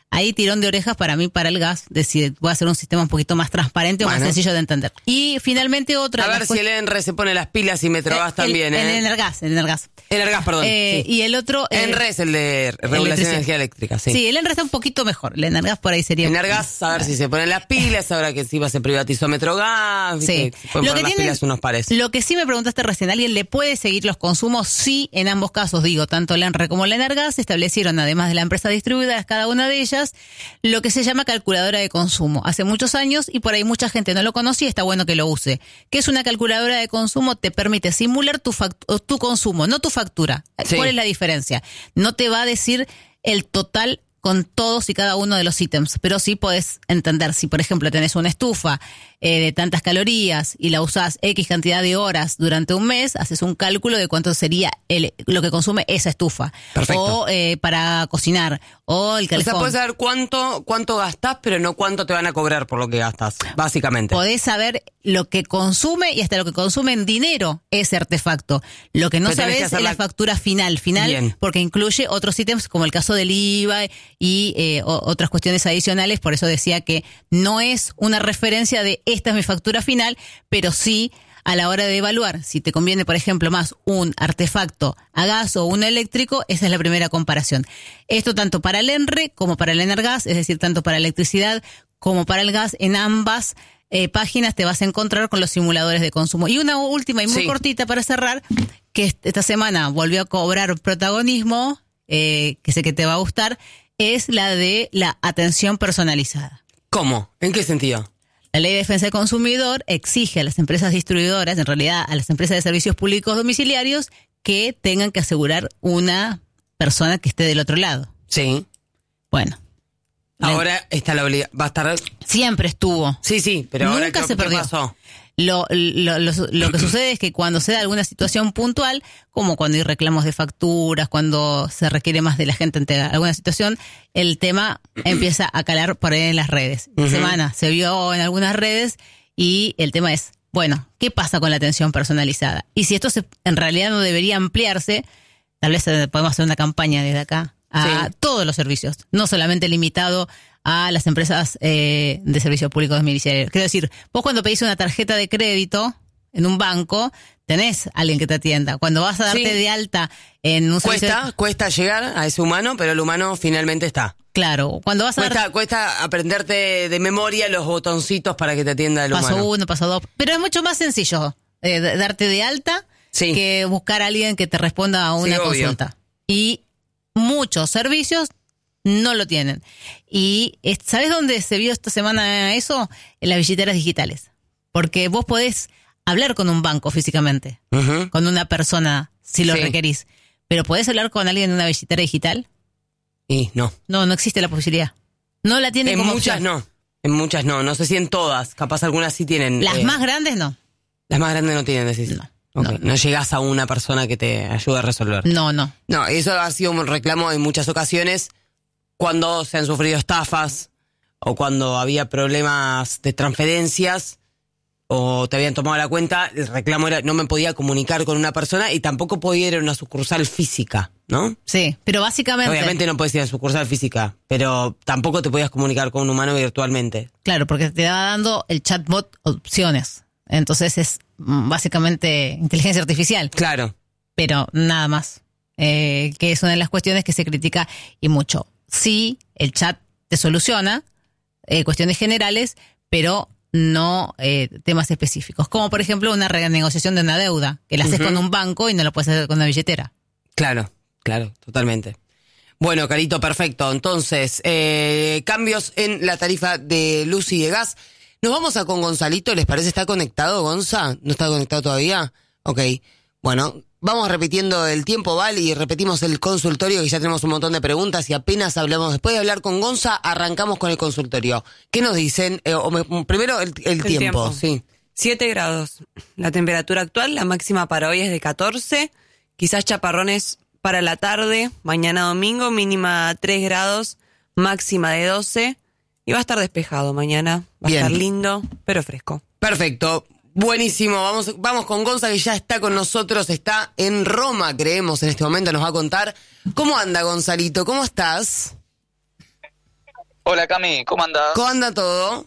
Speaker 2: Ahí tirón de orejas para mí, para el gas, decir, voy a hacer un sistema un poquito más transparente o
Speaker 1: Bueno.
Speaker 2: más sencillo de entender. Y finalmente otra...
Speaker 1: A
Speaker 2: de
Speaker 1: ver
Speaker 2: las
Speaker 1: si
Speaker 2: cuest-
Speaker 1: el ENRE se pone las pilas y Metrogas
Speaker 2: el-
Speaker 1: también,
Speaker 2: el,
Speaker 1: ¿eh?
Speaker 2: el Energas, el Energas.
Speaker 1: Energas, perdón.
Speaker 2: Eh,
Speaker 1: sí.
Speaker 2: Y el otro... eh,
Speaker 1: ENRE es el de regulación de
Speaker 2: electricidad.
Speaker 1: energía eléctrica, sí.
Speaker 2: Sí, el Energas está un poquito mejor. El Energas por ahí sería...
Speaker 1: Energas, a ver si se ponen las pilas, ahora que encima se privatizó Metrogas,
Speaker 2: Sí.
Speaker 1: ¿viste? Se pueden poner las pilas unos pares.
Speaker 2: Lo que sí me preguntaste recién, ¿alguien le puede seguir los consumos? Sí, en ambos casos, digo, tanto el ENRE como el Energas establecieron, además de la empresa distribuida, cada una de ellas, lo que se llama calculadora de consumo. Hace muchos años, y por ahí mucha gente no lo conocía, está bueno que lo use. ¿Qué es una calculadora de consumo? Te permite simular tu, fact- tu consumo, no tu factura.
Speaker 1: Sí.
Speaker 2: ¿Cuál es la diferencia? No te va a decir el total con todos y cada uno de los ítems, pero sí podés entender si, por ejemplo, tenés una estufa eh, de tantas calorías y la usás X cantidad de horas durante un mes, haces un cálculo de cuánto sería el, lo que consume esa estufa.
Speaker 1: Perfecto.
Speaker 2: O eh, para cocinar, o el
Speaker 1: O sea,
Speaker 2: calefón.
Speaker 1: puedes saber cuánto, cuánto gastás, pero no cuánto te van a cobrar por lo que gastas, básicamente.
Speaker 2: Podés saber lo que consume y hasta lo que consume en dinero ese artefacto. Lo que no
Speaker 1: Pero tenés que
Speaker 2: sabés
Speaker 1: hacer
Speaker 2: es la
Speaker 1: la-
Speaker 2: factura final, final,
Speaker 1: Bien.
Speaker 2: porque incluye otros ítems como el caso del I V A y eh, o- otras cuestiones adicionales. Por eso decía que no es una referencia de esta es mi factura final, pero sí a la hora de evaluar si te conviene, por ejemplo, más un artefacto a gas o uno eléctrico, esa es la primera comparación. Esto tanto para el ENRE como para el Energas, es decir, tanto para electricidad como para el gas, en ambas eh, páginas te vas a encontrar con los simuladores de consumo. Y una última y muy
Speaker 1: Sí.
Speaker 2: cortita para cerrar, que est- esta semana volvió a cobrar protagonismo, eh, que sé que te va a gustar, es la de la atención personalizada.
Speaker 1: ¿Cómo? ¿En qué sentido?
Speaker 2: La Ley de Defensa del Consumidor exige a las empresas distribuidoras, en realidad a las empresas de servicios públicos domiciliarios, que tengan que asegurar una persona que esté del otro lado.
Speaker 1: Sí.
Speaker 2: Bueno, la-
Speaker 1: Ahora está la obligación. Va a estar.
Speaker 2: siempre estuvo.
Speaker 1: Sí, sí, pero ahora
Speaker 2: Nunca
Speaker 1: ¿qué,
Speaker 2: se
Speaker 1: qué
Speaker 2: perdió.
Speaker 1: pasó?
Speaker 2: Lo, lo, lo, lo que sucede es que cuando se da alguna situación puntual, como cuando hay reclamos de facturas, cuando se requiere más de la gente ante alguna situación, el tema empieza a calar por ahí en las redes. Esta
Speaker 1: Ujú.
Speaker 2: semana se vio en algunas redes y el tema es, bueno, ¿qué pasa con la atención personalizada? Y si esto se, en realidad no debería ampliarse, tal vez eh, podemos hacer una campaña desde acá a
Speaker 1: Sí.
Speaker 2: todos los servicios, no solamente limitado a las empresas eh, de servicios públicos domiciliarios. Quiero decir, vos cuando pedís una tarjeta de crédito en un banco, tenés alguien que te atienda. Cuando vas a darte
Speaker 1: Sí.
Speaker 2: de alta en un servicio...
Speaker 1: Cuesta, cuesta llegar a ese humano, pero el humano finalmente está.
Speaker 2: Claro, cuando vas a dar
Speaker 1: Cuesta, cuesta aprenderte de memoria los botoncitos para que te atienda el
Speaker 2: paso
Speaker 1: humano.
Speaker 2: uno, paso dos, pero es mucho más sencillo eh, d- darte de alta
Speaker 1: Sí.
Speaker 2: que buscar a alguien que te responda a una
Speaker 1: Sí, obvio.
Speaker 2: consulta. Y muchos servicios no lo tienen. Y es- ¿sabes dónde se vio esta semana eso? En las billeteras digitales. Porque vos podés hablar con un banco físicamente,
Speaker 1: Ujú.
Speaker 2: con una persona si lo
Speaker 1: Sí.
Speaker 2: requerís, pero ¿podés hablar con alguien en una billetera digital?
Speaker 1: Y no.
Speaker 2: No, no existe la posibilidad. No la tienen
Speaker 1: En
Speaker 2: como
Speaker 1: muchas
Speaker 2: opción.
Speaker 1: no. En muchas no. No sé si en todas. Capaz algunas sí tienen.
Speaker 2: Las
Speaker 1: eh,
Speaker 2: más grandes no.
Speaker 1: Las más grandes no tienen, decís.
Speaker 2: No,
Speaker 1: Ok,
Speaker 2: no.
Speaker 1: no llegás a una persona que te ayude a resolver.
Speaker 2: No, no.
Speaker 1: No, eso ha sido un reclamo en muchas ocasiones cuando se han sufrido estafas o cuando había problemas de transferencias o te habían tomado la cuenta, el reclamo era no me podía comunicar con una persona y tampoco podía ir a una sucursal física, ¿no?
Speaker 2: Sí, pero básicamente...
Speaker 1: Obviamente no podías ir a una sucursal física, pero tampoco te podías comunicar con un humano virtualmente.
Speaker 2: Claro, porque te va dando el chatbot opciones. Entonces es mm, básicamente inteligencia artificial,
Speaker 1: Claro.
Speaker 2: pero nada más. Eh, que es una de las cuestiones que se critica y mucho. Sí, el chat te soluciona eh, cuestiones generales, pero no eh, temas específicos. Como por ejemplo una renegociación de una deuda, que la haces
Speaker 1: Ujú.
Speaker 2: con un banco y no lo puedes hacer con una billetera.
Speaker 1: Claro, claro, totalmente. Bueno, Carito, perfecto. Entonces, eh, cambios en la tarifa de luz y de gas. Nos vamos a con Gonzalito, ¿les parece? ¿Está conectado, Gonza? ¿No está conectado todavía? Ok. Bueno, vamos repitiendo el tiempo, Val, y repetimos el consultorio, que ya tenemos un montón de preguntas y apenas hablamos. Después de hablar con Gonza, arrancamos con el consultorio. ¿Qué nos dicen? Eh, o me- primero el, el,
Speaker 3: El
Speaker 1: tiempo,
Speaker 3: tiempo.
Speaker 1: sí.
Speaker 3: siete grados. La temperatura actual, la máxima para hoy es de catorce. Quizás chaparrones para la tarde. Mañana domingo, mínima tres grados, máxima de doce. Y va a estar despejado mañana. Va
Speaker 1: Bien.
Speaker 3: a estar lindo, pero fresco.
Speaker 1: Perfecto. Buenísimo, vamos, vamos con Gonza, que ya está con nosotros, está en Roma, creemos, en este momento, nos va a contar. ¿Cómo anda, Gonzalito? ¿Cómo estás?
Speaker 4: Hola Cami, ¿cómo andás?
Speaker 1: ¿Cómo anda todo?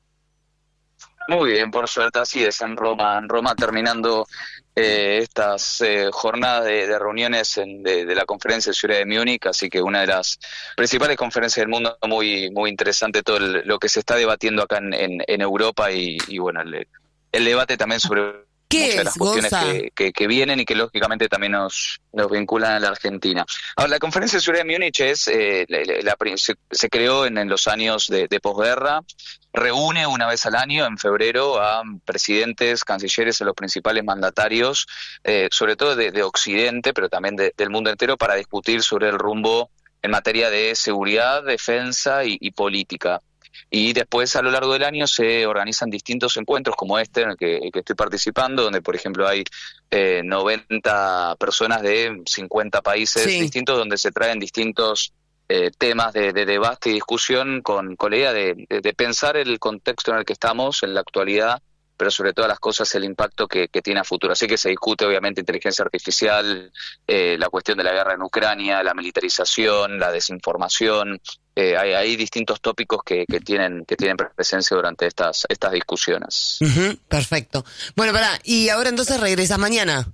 Speaker 4: Muy bien, por suerte, así es en Roma, en Roma terminando eh, estas eh, jornadas de, de reuniones en, de, de la conferencia de seguridad de Múnich, así que una de las principales conferencias del mundo, muy muy interesante todo el- lo que se está debatiendo acá en, en, en Europa y, y bueno, el, el debate también sobre
Speaker 1: ¿Qué
Speaker 4: muchas de
Speaker 1: es,
Speaker 4: las cuestiones
Speaker 1: Gonza?
Speaker 4: que, que, que vienen y que lógicamente también nos, nos vinculan a la Argentina. Ahora, la conferencia de seguridad de Múnich es, eh, la, la- la prin- se, se creó en, en los años de, de posguerra, reúne una vez al año, en febrero, a presidentes, cancilleres, a los principales mandatarios, eh, sobre todo de, de Occidente, pero también de- del mundo entero, para discutir sobre el rumbo en materia de seguridad, defensa y, y política. Y después, a lo largo del año, se organizan distintos encuentros como este en el que, el que estoy participando, donde, por ejemplo, hay eh, noventa personas de cincuenta países
Speaker 1: Sí.
Speaker 4: distintos, donde se traen distintos eh, temas de, de debate y discusión con, con la idea de, de, de pensar el contexto en el que estamos en la actualidad, pero sobre todas las cosas el impacto que, que tiene a futuro. Así que se discute obviamente inteligencia artificial, eh, la cuestión de la guerra en Ucrania, la militarización, la desinformación. Eh, hay, hay distintos tópicos que, que tienen que tienen presencia durante estas estas discusiones.
Speaker 1: Ujú, perfecto. Bueno, pará, y ahora entonces regresas mañana.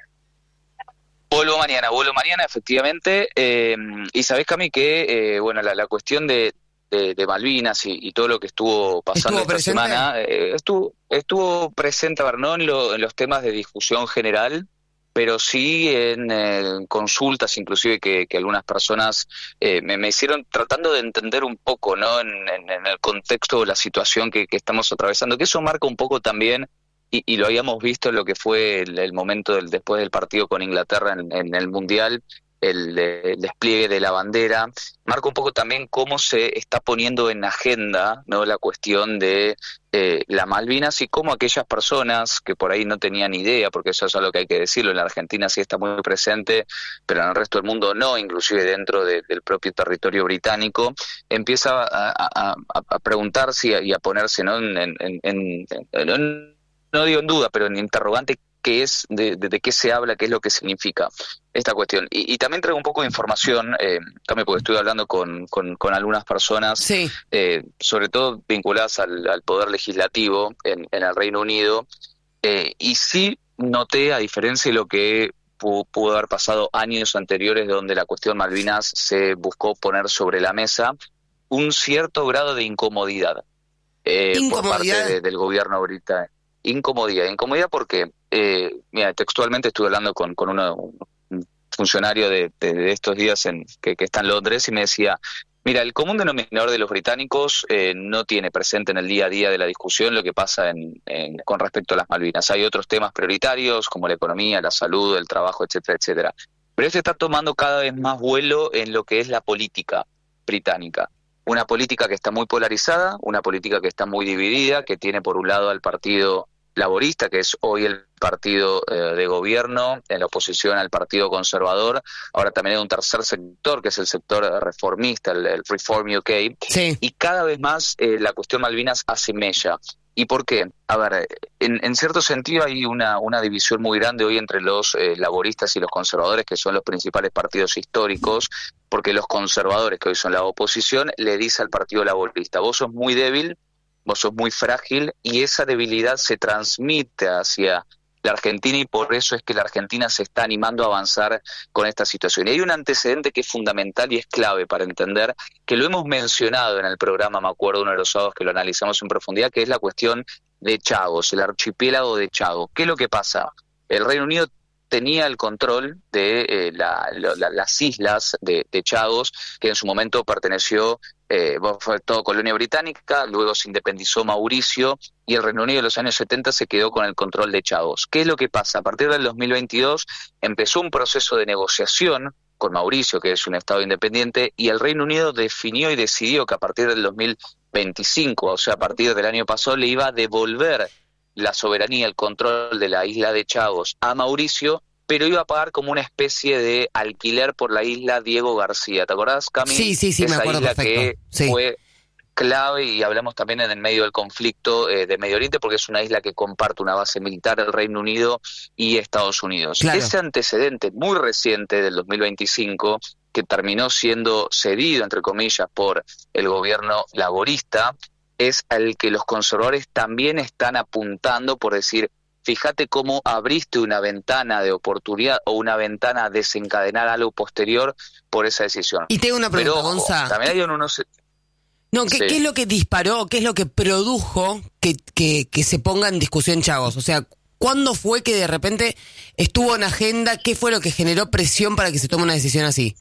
Speaker 4: Vuelvo mañana, vuelvo mañana, efectivamente. Eh, y sabés, Cami, que eh, bueno, la, la cuestión de, de, de Malvinas y, y todo lo que estuvo pasando
Speaker 1: ¿Estuvo
Speaker 4: esta
Speaker 1: presente?
Speaker 4: semana eh, estuvo estuvo presente, a ver, no en, lo- en los temas de discusión general, pero sí en eh, consultas, inclusive que, que algunas personas eh, me, me hicieron tratando de entender un poco, ¿no? En, en- en el contexto de la situación que, que estamos atravesando, que eso marca un poco también. Y, y lo habíamos visto en lo que fue el, el momento del después del partido con Inglaterra en, en el Mundial, el, eh, el despliegue de la bandera, marca un poco también cómo se está poniendo en agenda, ¿no? La cuestión de eh, las Malvinas y cómo aquellas personas que por ahí no tenían idea, porque eso es algo que hay que decirlo, en la Argentina sí está muy presente, pero en el resto del mundo no, inclusive dentro de- del propio territorio británico, empieza a, a- a- a preguntarse y a, y a ponerse, ¿no? en, en, en, en- en- no digo en duda, pero en interrogante, qué es, de, de, de qué se habla, qué es lo que significa esta cuestión. Y, y también traigo un poco de información, eh, también porque estuve hablando con, con, con algunas personas,
Speaker 1: Sí.
Speaker 4: eh, sobre todo vinculadas al, al poder legislativo en, en el Reino Unido, eh, y sí noté, a diferencia de lo que pu- pudo haber pasado años anteriores, donde la cuestión Malvinas se buscó poner sobre la mesa, un cierto grado de incomodidad eh, por parte
Speaker 1: Incomodidad.
Speaker 4: de- del gobierno británico. Incomodidad, incomodidad porque, eh, mira, textualmente estuve hablando con, con uno, un funcionario de, de- de estos días en, que, que está en Londres y me decía, mira, el común denominador de los británicos eh, no tiene presente en el día a día de la discusión lo que pasa en, en- con respecto a las Malvinas. Hay otros temas prioritarios como la economía, la salud, el trabajo, etcétera, etcétera. Pero este está tomando cada vez más vuelo en lo que es la política británica. Una política que está muy polarizada, una política que está muy dividida, que tiene por un lado al Partido Laborista, que es hoy el partido eh, de gobierno, en la oposición al Partido Conservador. Ahora también hay un tercer sector, que es el sector reformista, el, el Reform U K,
Speaker 1: Sí.
Speaker 4: y cada vez más eh, la cuestión Malvinas hace mella. ¿Y por qué? A ver, en, en cierto sentido hay una, una división muy grande hoy entre los eh, laboristas y los conservadores, que son los principales partidos históricos, porque los conservadores, que hoy son la oposición, le dice al Partido Laborista, vos sos muy débil, vos sos muy frágil, y esa debilidad se transmite hacia la Argentina, y por eso es que la Argentina se está animando a avanzar con esta situación. Y hay un antecedente que es fundamental y es clave para entender, que lo hemos mencionado en el programa, me acuerdo, uno de los sábados que lo analizamos en profundidad, que es la cuestión de Chagos, el archipiélago de Chagos. ¿Qué es lo que pasa? El Reino Unido tenía el control de eh, la, la, las islas de, de Chagos, que en su momento perteneció, eh, fue todo colonia británica, luego se independizó Mauricio, y el Reino Unido en los años setenta se quedó con el control de Chagos. ¿Qué es lo que pasa? A partir del dos mil veintidós empezó un proceso de negociación con Mauricio, que es un Estado independiente, y el Reino Unido definió y decidió que a partir del dos mil veinticinco, o sea, a partir del año pasado, le iba a devolver la soberanía, el control de la isla de Chagos a Mauricio, pero iba a pagar como una especie de alquiler por la isla Diego García. ¿Te acordás, Cami?
Speaker 1: Sí, sí, sí, me
Speaker 4: Esa
Speaker 1: acuerdo
Speaker 4: isla
Speaker 1: perfecto.
Speaker 4: que
Speaker 1: Sí.
Speaker 4: fue clave, y hablamos también en el medio del conflicto eh, de Medio Oriente, porque es una isla que comparte una base militar el Reino Unido y Estados Unidos.
Speaker 1: Claro.
Speaker 4: Ese antecedente muy reciente del dos mil veinticinco que terminó siendo cedido, entre comillas, por el gobierno laborista, es al que los conservadores también están apuntando por decir, fíjate cómo abriste una ventana de oportunidad o una ventana a desencadenar algo posterior por esa decisión.
Speaker 1: Y tengo una pregunta,
Speaker 4: Pero, ojo,
Speaker 1: Gonza.
Speaker 4: también hay unos...
Speaker 1: No, ¿qué,
Speaker 4: Sí.
Speaker 1: ¿qué es lo que disparó, qué es lo que produjo que, que, que se ponga en discusión Chagos? O sea, ¿cuándo fue que de repente estuvo en agenda? ¿Qué fue lo que generó presión para que se tome una decisión así?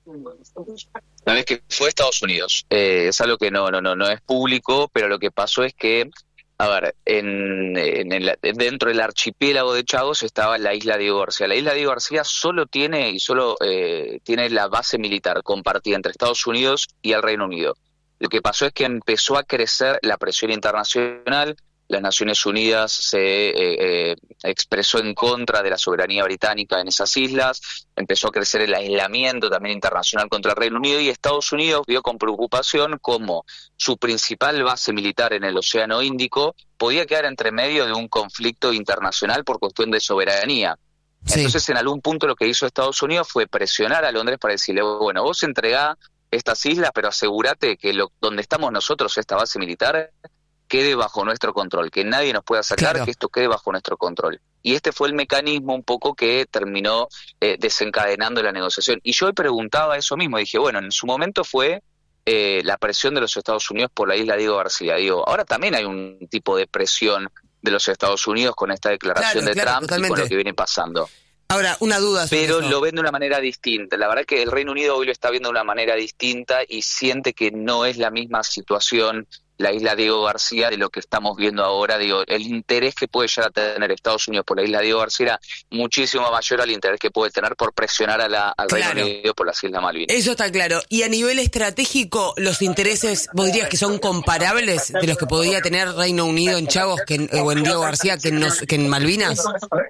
Speaker 4: Una vez que fue a Estados Unidos, eh, es algo que no, no, no, no es público, pero lo que pasó es que, a ver, en, en el, dentro del archipiélago de Chagos estaba la isla Diego García. La isla Diego García solo tiene y solo eh, tiene la base militar compartida entre Estados Unidos y el Reino Unido. Lo que pasó es que empezó a crecer la presión internacional. Las Naciones Unidas se eh, eh, expresó en contra de la soberanía británica en esas islas, empezó a crecer el aislamiento también internacional contra el Reino Unido y Estados Unidos vio con preocupación cómo su principal base militar en el Océano Índico podía quedar entre medio de un conflicto internacional por cuestión de soberanía.
Speaker 1: Sí.
Speaker 4: Entonces, en algún punto lo que hizo Estados Unidos fue presionar a Londres para decirle, bueno, vos entregá estas islas, pero asegúrate que lo, donde estamos nosotros, esta base militar, quede bajo nuestro control, que nadie nos pueda sacar,
Speaker 1: Claro.
Speaker 4: que esto quede bajo nuestro control. Y este fue el mecanismo un poco que terminó eh, desencadenando la negociación. Y yo hoy preguntaba eso mismo, dije, bueno, en su momento fue eh, la presión de los Estados Unidos por la isla Diego García. Digo, ahora también hay un tipo de presión de los Estados Unidos con esta declaración
Speaker 1: Claro,
Speaker 4: de
Speaker 1: claro,
Speaker 4: Trump y
Speaker 1: totalmente.
Speaker 4: con lo que viene pasando.
Speaker 1: Ahora, una duda sobre
Speaker 4: Pero
Speaker 1: eso.
Speaker 4: lo ven de una manera distinta. La verdad que el Reino Unido hoy lo está viendo de una manera distinta y siente que no es la misma situación la isla Diego García de lo que estamos viendo ahora. Digo, el interés que puede llegar a tener Estados Unidos por la isla Diego García era muchísimo mayor al interés que puede tener por presionar a la, al
Speaker 1: Claro.
Speaker 4: Reino Unido por las Islas Malvinas.
Speaker 1: Eso está claro. Y a nivel estratégico, ¿los intereses, vos dirías que son comparables de los que podría tener Reino Unido en Chagos que en, o en Diego García que en, nos- que en Malvinas?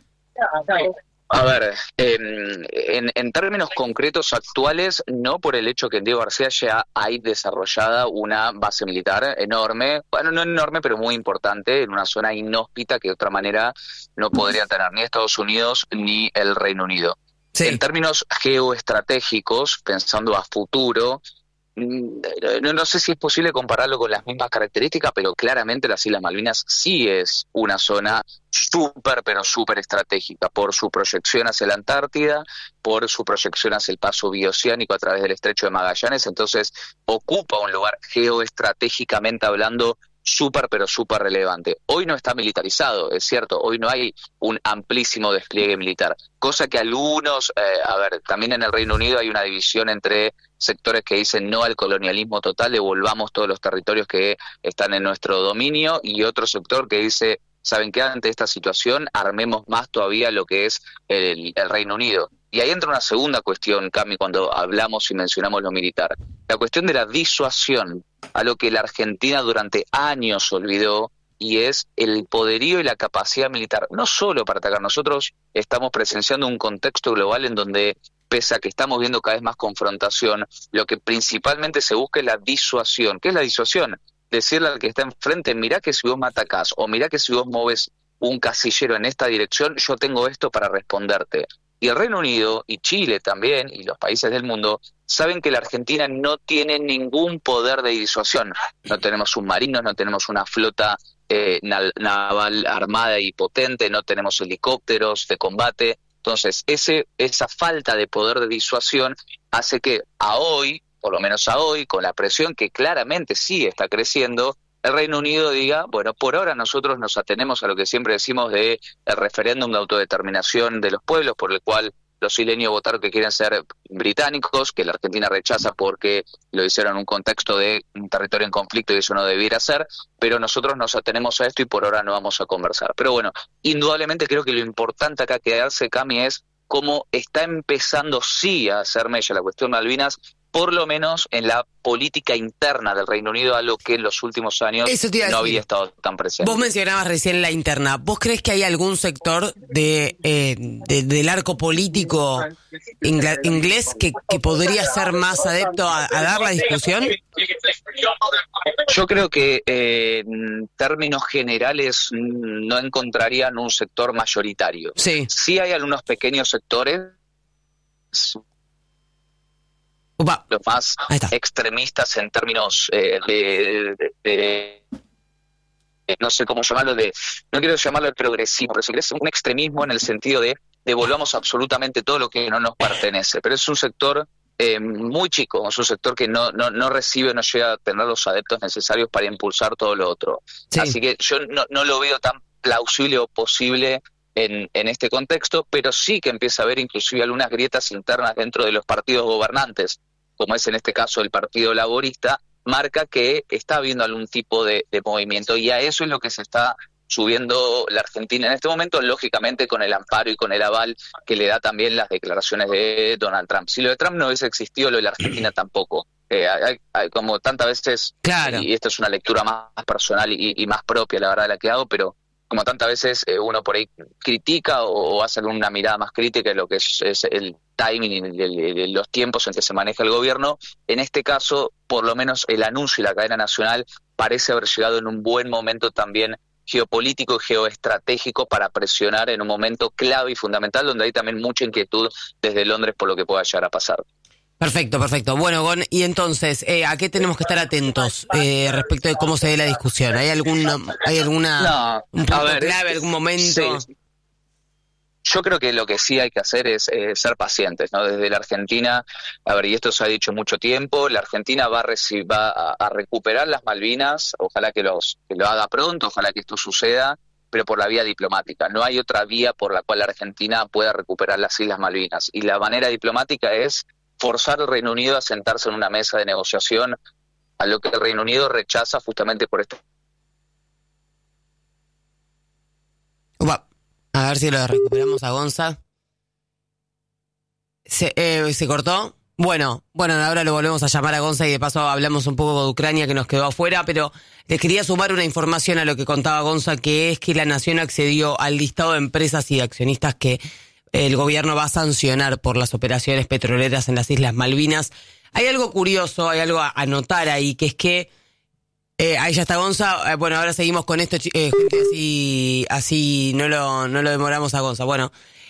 Speaker 4: A ver, eh, en, en términos concretos actuales, no por el hecho que en Diego García ya hay desarrollada una base militar enorme, bueno, no enorme, pero muy importante, en una zona inhóspita que de otra manera no podría tener ni Estados Unidos ni el Reino Unido.
Speaker 1: Sí.
Speaker 4: En términos geoestratégicos, pensando a futuro, no, no sé si es posible compararlo con las mismas características, pero claramente las Islas Malvinas sí es una zona súper, pero súper estratégica por su proyección hacia la Antártida, por su proyección hacia el paso bioceánico a través del Estrecho de Magallanes, entonces ocupa un lugar geoestratégicamente hablando súper, pero súper relevante. Hoy no está militarizado, es cierto, hoy no hay un amplísimo despliegue militar, cosa que algunos, eh, a ver, también en el Reino Unido hay una división entre sectores que dicen no al colonialismo total, devolvamos todos los territorios que están en nuestro dominio, y otro sector que dice, ¿saben qué? Ante esta situación armemos más todavía lo que es el, el Reino Unido. Y ahí entra una segunda cuestión, Cami, cuando hablamos y mencionamos lo militar. La cuestión de la disuasión, a lo que la Argentina durante años olvidó, y es el poderío y la capacidad militar, no solo para atacar. Nosotros estamos presenciando un contexto global en donde, pese a que estamos viendo cada vez más confrontación, lo que principalmente se busca es la disuasión. ¿Qué es la disuasión? Decirle al que está enfrente, mirá que si vos me atacás, o mirá que si vos moves un casillero en esta dirección, yo tengo esto para responderte. Y el Reino Unido, y Chile también, y los países del mundo, saben que la Argentina no tiene ningún poder de disuasión. No tenemos submarinos, no tenemos una flota eh, naval armada y potente, no tenemos helicópteros de combate. Entonces, ese, esa falta de poder de disuasión hace que a hoy, por lo menos a hoy, con la presión que claramente sí está creciendo, el Reino Unido diga, bueno, por ahora nosotros nos atenemos a lo que siempre decimos de el referéndum de autodeterminación de los pueblos, por el cual los isleños votaron que quieren ser británicos, que la Argentina rechaza porque lo hicieron en un contexto de un territorio en conflicto y eso no debiera ser, pero nosotros nos atenemos a esto y por ahora no vamos a conversar. Pero bueno, indudablemente creo que lo importante acá quedarse, Cami, es cómo está empezando sí a hacer mella la cuestión Malvinas, por lo menos en la política interna del Reino Unido, algo que en los últimos años no había estado tan presente.
Speaker 1: Vos mencionabas recién la interna. ¿Vos crees que hay algún sector de, eh, de del arco político ingla- inglés que, que podría ser más adepto a, a dar la discusión?
Speaker 4: Yo creo que eh, en términos generales no encontrarían un sector mayoritario.
Speaker 1: Sí.
Speaker 4: Sí hay algunos pequeños sectores
Speaker 1: Upa.
Speaker 4: los más extremistas en términos eh, de, de, de, de, no sé cómo llamarlo, de no quiero llamarlo el progresismo, pero si querés un extremismo en el sentido de devolvamos absolutamente todo lo que no nos pertenece, pero es un sector eh, muy chico, es un sector que no, no, no recibe, no llega a tener los adeptos necesarios para impulsar todo lo otro. Sí. Así que yo no, no lo veo tan plausible o posible en, en este contexto, pero sí que empieza a haber inclusive algunas grietas internas dentro de los partidos gobernantes, como es en este caso el Partido Laborista, marca que está habiendo algún tipo de, de movimiento, y a eso es lo que se está subiendo la Argentina en este momento, lógicamente con el amparo y con el aval que le da también las declaraciones de Donald Trump. Si lo de Trump no hubiese existido, lo de la Argentina tampoco. Eh, hay, hay, como tantas veces,
Speaker 1: claro.
Speaker 4: Y esta es una lectura más personal y, y más propia, la verdad, de la que hago, pero como tantas veces eh, uno por ahí critica o, o hace una mirada más crítica de lo que es, es el timing y el, el, el, los tiempos en que se maneja el gobierno, en este caso, por lo menos el anuncio y la cadena nacional parece haber llegado en un buen momento también geopolítico y geoestratégico para presionar en un momento clave y fundamental, donde hay también mucha inquietud desde Londres por lo que pueda llegar a pasar.
Speaker 1: Perfecto, perfecto. Bueno, Gon, y entonces, eh, ¿a qué tenemos que estar atentos eh, respecto de cómo se ve la discusión? ¿Hay alguna, hay alguna
Speaker 4: no,
Speaker 1: un punto
Speaker 4: a ver,
Speaker 1: clave, algún momento?
Speaker 4: Sí. Yo creo que lo que sí hay que hacer es eh, ser pacientes, ¿no? Desde la Argentina, a ver, y esto se ha dicho mucho tiempo, la Argentina va a, recibir, va a, a recuperar las Malvinas, ojalá que, los, que lo haga pronto, ojalá que esto suceda, pero por la vía diplomática. No hay otra vía por la cual la Argentina pueda recuperar las Islas Malvinas. Y la manera diplomática es forzar al Reino Unido a sentarse en una mesa de negociación, a lo que el Reino Unido rechaza justamente por esto.
Speaker 1: Upa. A ver si lo recuperamos a Gonza. ¿Se, eh, ¿Se cortó? Bueno, bueno, ahora lo volvemos a llamar a Gonza y de paso hablamos un poco de Ucrania que nos quedó afuera, pero les quería sumar una información a lo que contaba Gonza, que es que la Nación accedió al listado de empresas y accionistas que el gobierno va a sancionar por las operaciones petroleras en las Islas Malvinas. Hay algo curioso, hay algo a anotar ahí, que es que Eh, ahí ya está Gonza. Eh, bueno, ahora seguimos con esto, eh, gente, así, así no lo, no lo demoramos a Gonza. Bueno,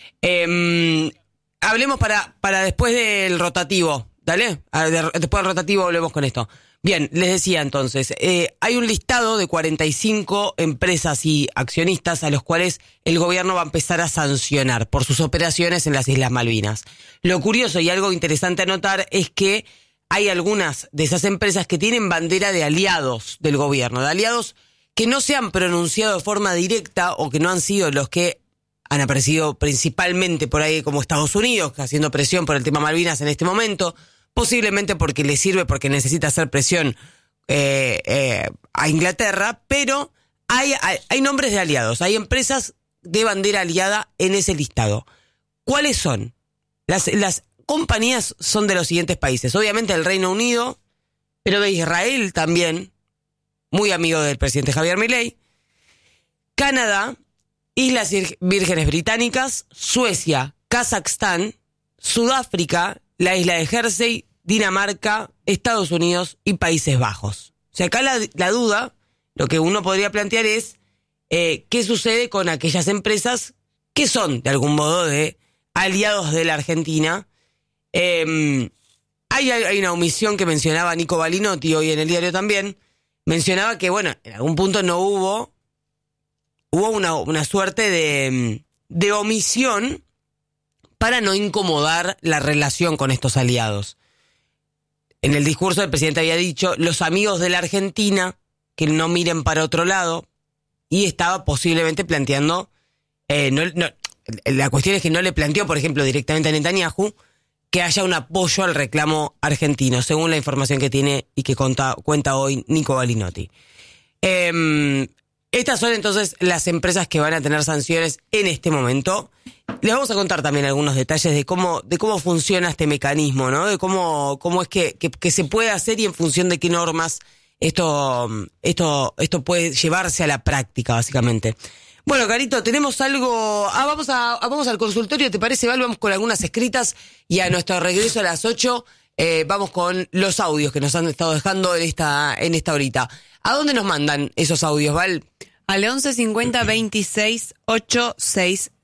Speaker 1: eh, hablemos para, para después del rotativo, ¿dale? A, de, después del rotativo volvemos con esto. Bien, les decía entonces, eh, hay un listado de cuarenta y cinco empresas y accionistas a los cuales el gobierno va a empezar a sancionar por sus operaciones en las Islas Malvinas. Lo curioso y algo interesante a notar es que hay algunas de esas empresas que tienen bandera de aliados del gobierno, de aliados que no se han pronunciado de forma directa o que no han sido los que han aparecido principalmente por ahí como Estados Unidos, haciendo presión por el tema Malvinas en este momento, posiblemente porque le sirve, porque necesita hacer presión eh, eh, a Inglaterra, pero hay, hay, hay nombres de aliados, hay empresas de bandera aliada en ese listado. ¿Cuáles son? Las... las compañías son de los siguientes países. Obviamente el Reino Unido, pero de Israel también, muy amigo del presidente Javier Milei, Canadá, Islas Vírgenes Británicas, Suecia, Kazajstán, Sudáfrica, la isla de Jersey, Dinamarca, Estados Unidos y Países Bajos. O sea, acá la, la duda, lo que uno podría plantear es eh, qué sucede con aquellas empresas que son, de algún modo, de aliados de la Argentina. Eh, hay, hay una omisión que mencionaba Nico Balinotti hoy en el diario también. Mencionaba que, bueno, en algún punto no hubo, hubo una, una suerte de, de omisión para no incomodar la relación con estos aliados. En el discurso el presidente había dicho, los amigos de la Argentina, que no miren para otro lado, y estaba posiblemente planteando, eh, no, no, la cuestión es que no le planteó, por ejemplo, directamente a Netanyahu, que haya un apoyo al reclamo argentino, según la información que tiene y que cuenta, cuenta hoy Nico Balinotti. Eh, estas son entonces las empresas que van a tener sanciones en este momento. Les vamos a contar también algunos detalles de cómo, de cómo funciona este mecanismo, ¿no? De cómo, cómo es que, que, que se puede hacer y en función de qué normas esto, esto, esto puede llevarse a la práctica, básicamente. Bueno, Carito, tenemos algo... Ah, vamos a vamos al consultorio, ¿te parece, Val? Vamos con algunas escritas y a nuestro regreso a las ocho eh, vamos con los audios que nos han estado dejando en esta en esta horita. ¿A dónde nos mandan esos audios, Val?
Speaker 3: Al once cincuenta veintiséis ochenta y seis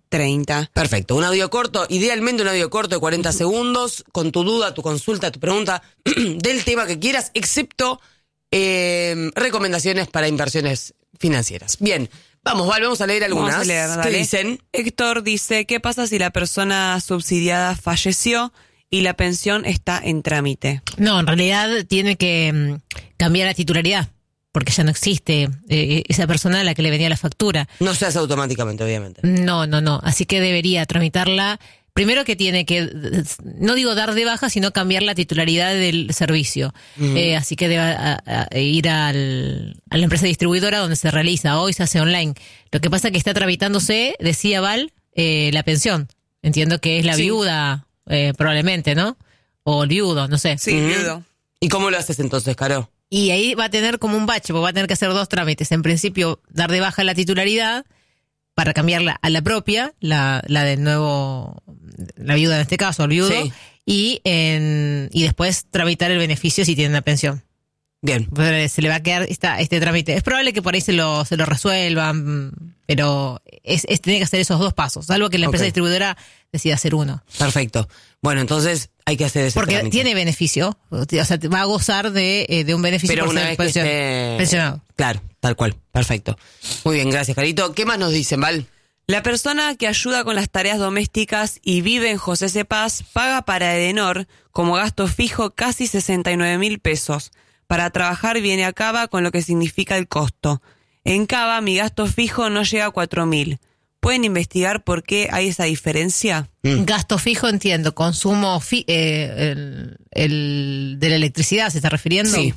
Speaker 3: treinta.
Speaker 1: Perfecto, un audio corto, idealmente un audio corto de cuarenta segundos, con tu duda, tu consulta, tu pregunta del tema que quieras, excepto eh, recomendaciones para inversiones financieras. Bien, vamos, Val, vamos a leer algunas.
Speaker 3: Vamos a leer,
Speaker 1: ¿Qué
Speaker 3: dale.
Speaker 1: dicen?
Speaker 3: Héctor dice, ¿qué pasa si la persona subsidiada falleció y la pensión está en trámite?
Speaker 2: No, en realidad tiene que mm, cambiar la titularidad, porque ya no existe eh, esa persona a la que le venía la factura.
Speaker 1: No se hace automáticamente, obviamente.
Speaker 2: No, no, no. Así que debería tramitarla. Primero que tiene que, no digo dar de baja, sino cambiar la titularidad del servicio.
Speaker 1: Mm.
Speaker 2: Eh, así que debe a, a, ir al, a la empresa distribuidora donde se realiza. Hoy se hace online. Lo que pasa es que está tramitándose, decía Val, eh, la pensión. Entiendo que es la
Speaker 3: Sí.
Speaker 2: viuda, eh, probablemente, ¿no? O el viudo, no sé.
Speaker 3: Sí,
Speaker 1: Ujú.
Speaker 3: viudo.
Speaker 1: ¿Y cómo lo haces entonces, Caro?
Speaker 2: Y ahí va a tener como un bache, porque va a tener que hacer dos trámites. En principio, dar de baja la titularidad para cambiarla a la propia, la, la del nuevo, la viuda en este caso, el viudo,
Speaker 1: Sí.
Speaker 2: y en, y después tramitar el beneficio si tiene una pensión.
Speaker 1: Bien.
Speaker 2: Pues se le va a quedar esta, este trámite. Es probable que por ahí se lo, se lo resuelvan, pero es, es tiene que hacer esos dos pasos, salvo que la empresa
Speaker 1: Ok.
Speaker 2: distribuidora decida hacer uno.
Speaker 1: Perfecto. Bueno, entonces hay que hacer ese
Speaker 2: Porque
Speaker 1: trámite.
Speaker 2: tiene beneficio, o sea, va a gozar de, eh, de un beneficio
Speaker 1: Pero
Speaker 2: por
Speaker 1: una
Speaker 2: ser
Speaker 1: vez que
Speaker 2: pension-
Speaker 1: esté...
Speaker 2: pensionado.
Speaker 1: Claro, tal cual. Perfecto. Muy bien, gracias, Carito. ¿Qué más nos dicen, Val?
Speaker 3: La persona que ayuda con las tareas domésticas y vive en José Cepaz paga para Edenor como gasto fijo casi sesenta y nueve mil pesos. Para trabajar viene a Cava con lo que significa el costo. En Cava mi gasto fijo no llega a cuatro mil. ¿Pueden investigar por qué hay esa diferencia?
Speaker 1: Mm.
Speaker 2: Gasto fijo, entiendo. Consumo fi- eh, el, el de la electricidad, ¿se está refiriendo?
Speaker 1: Sí.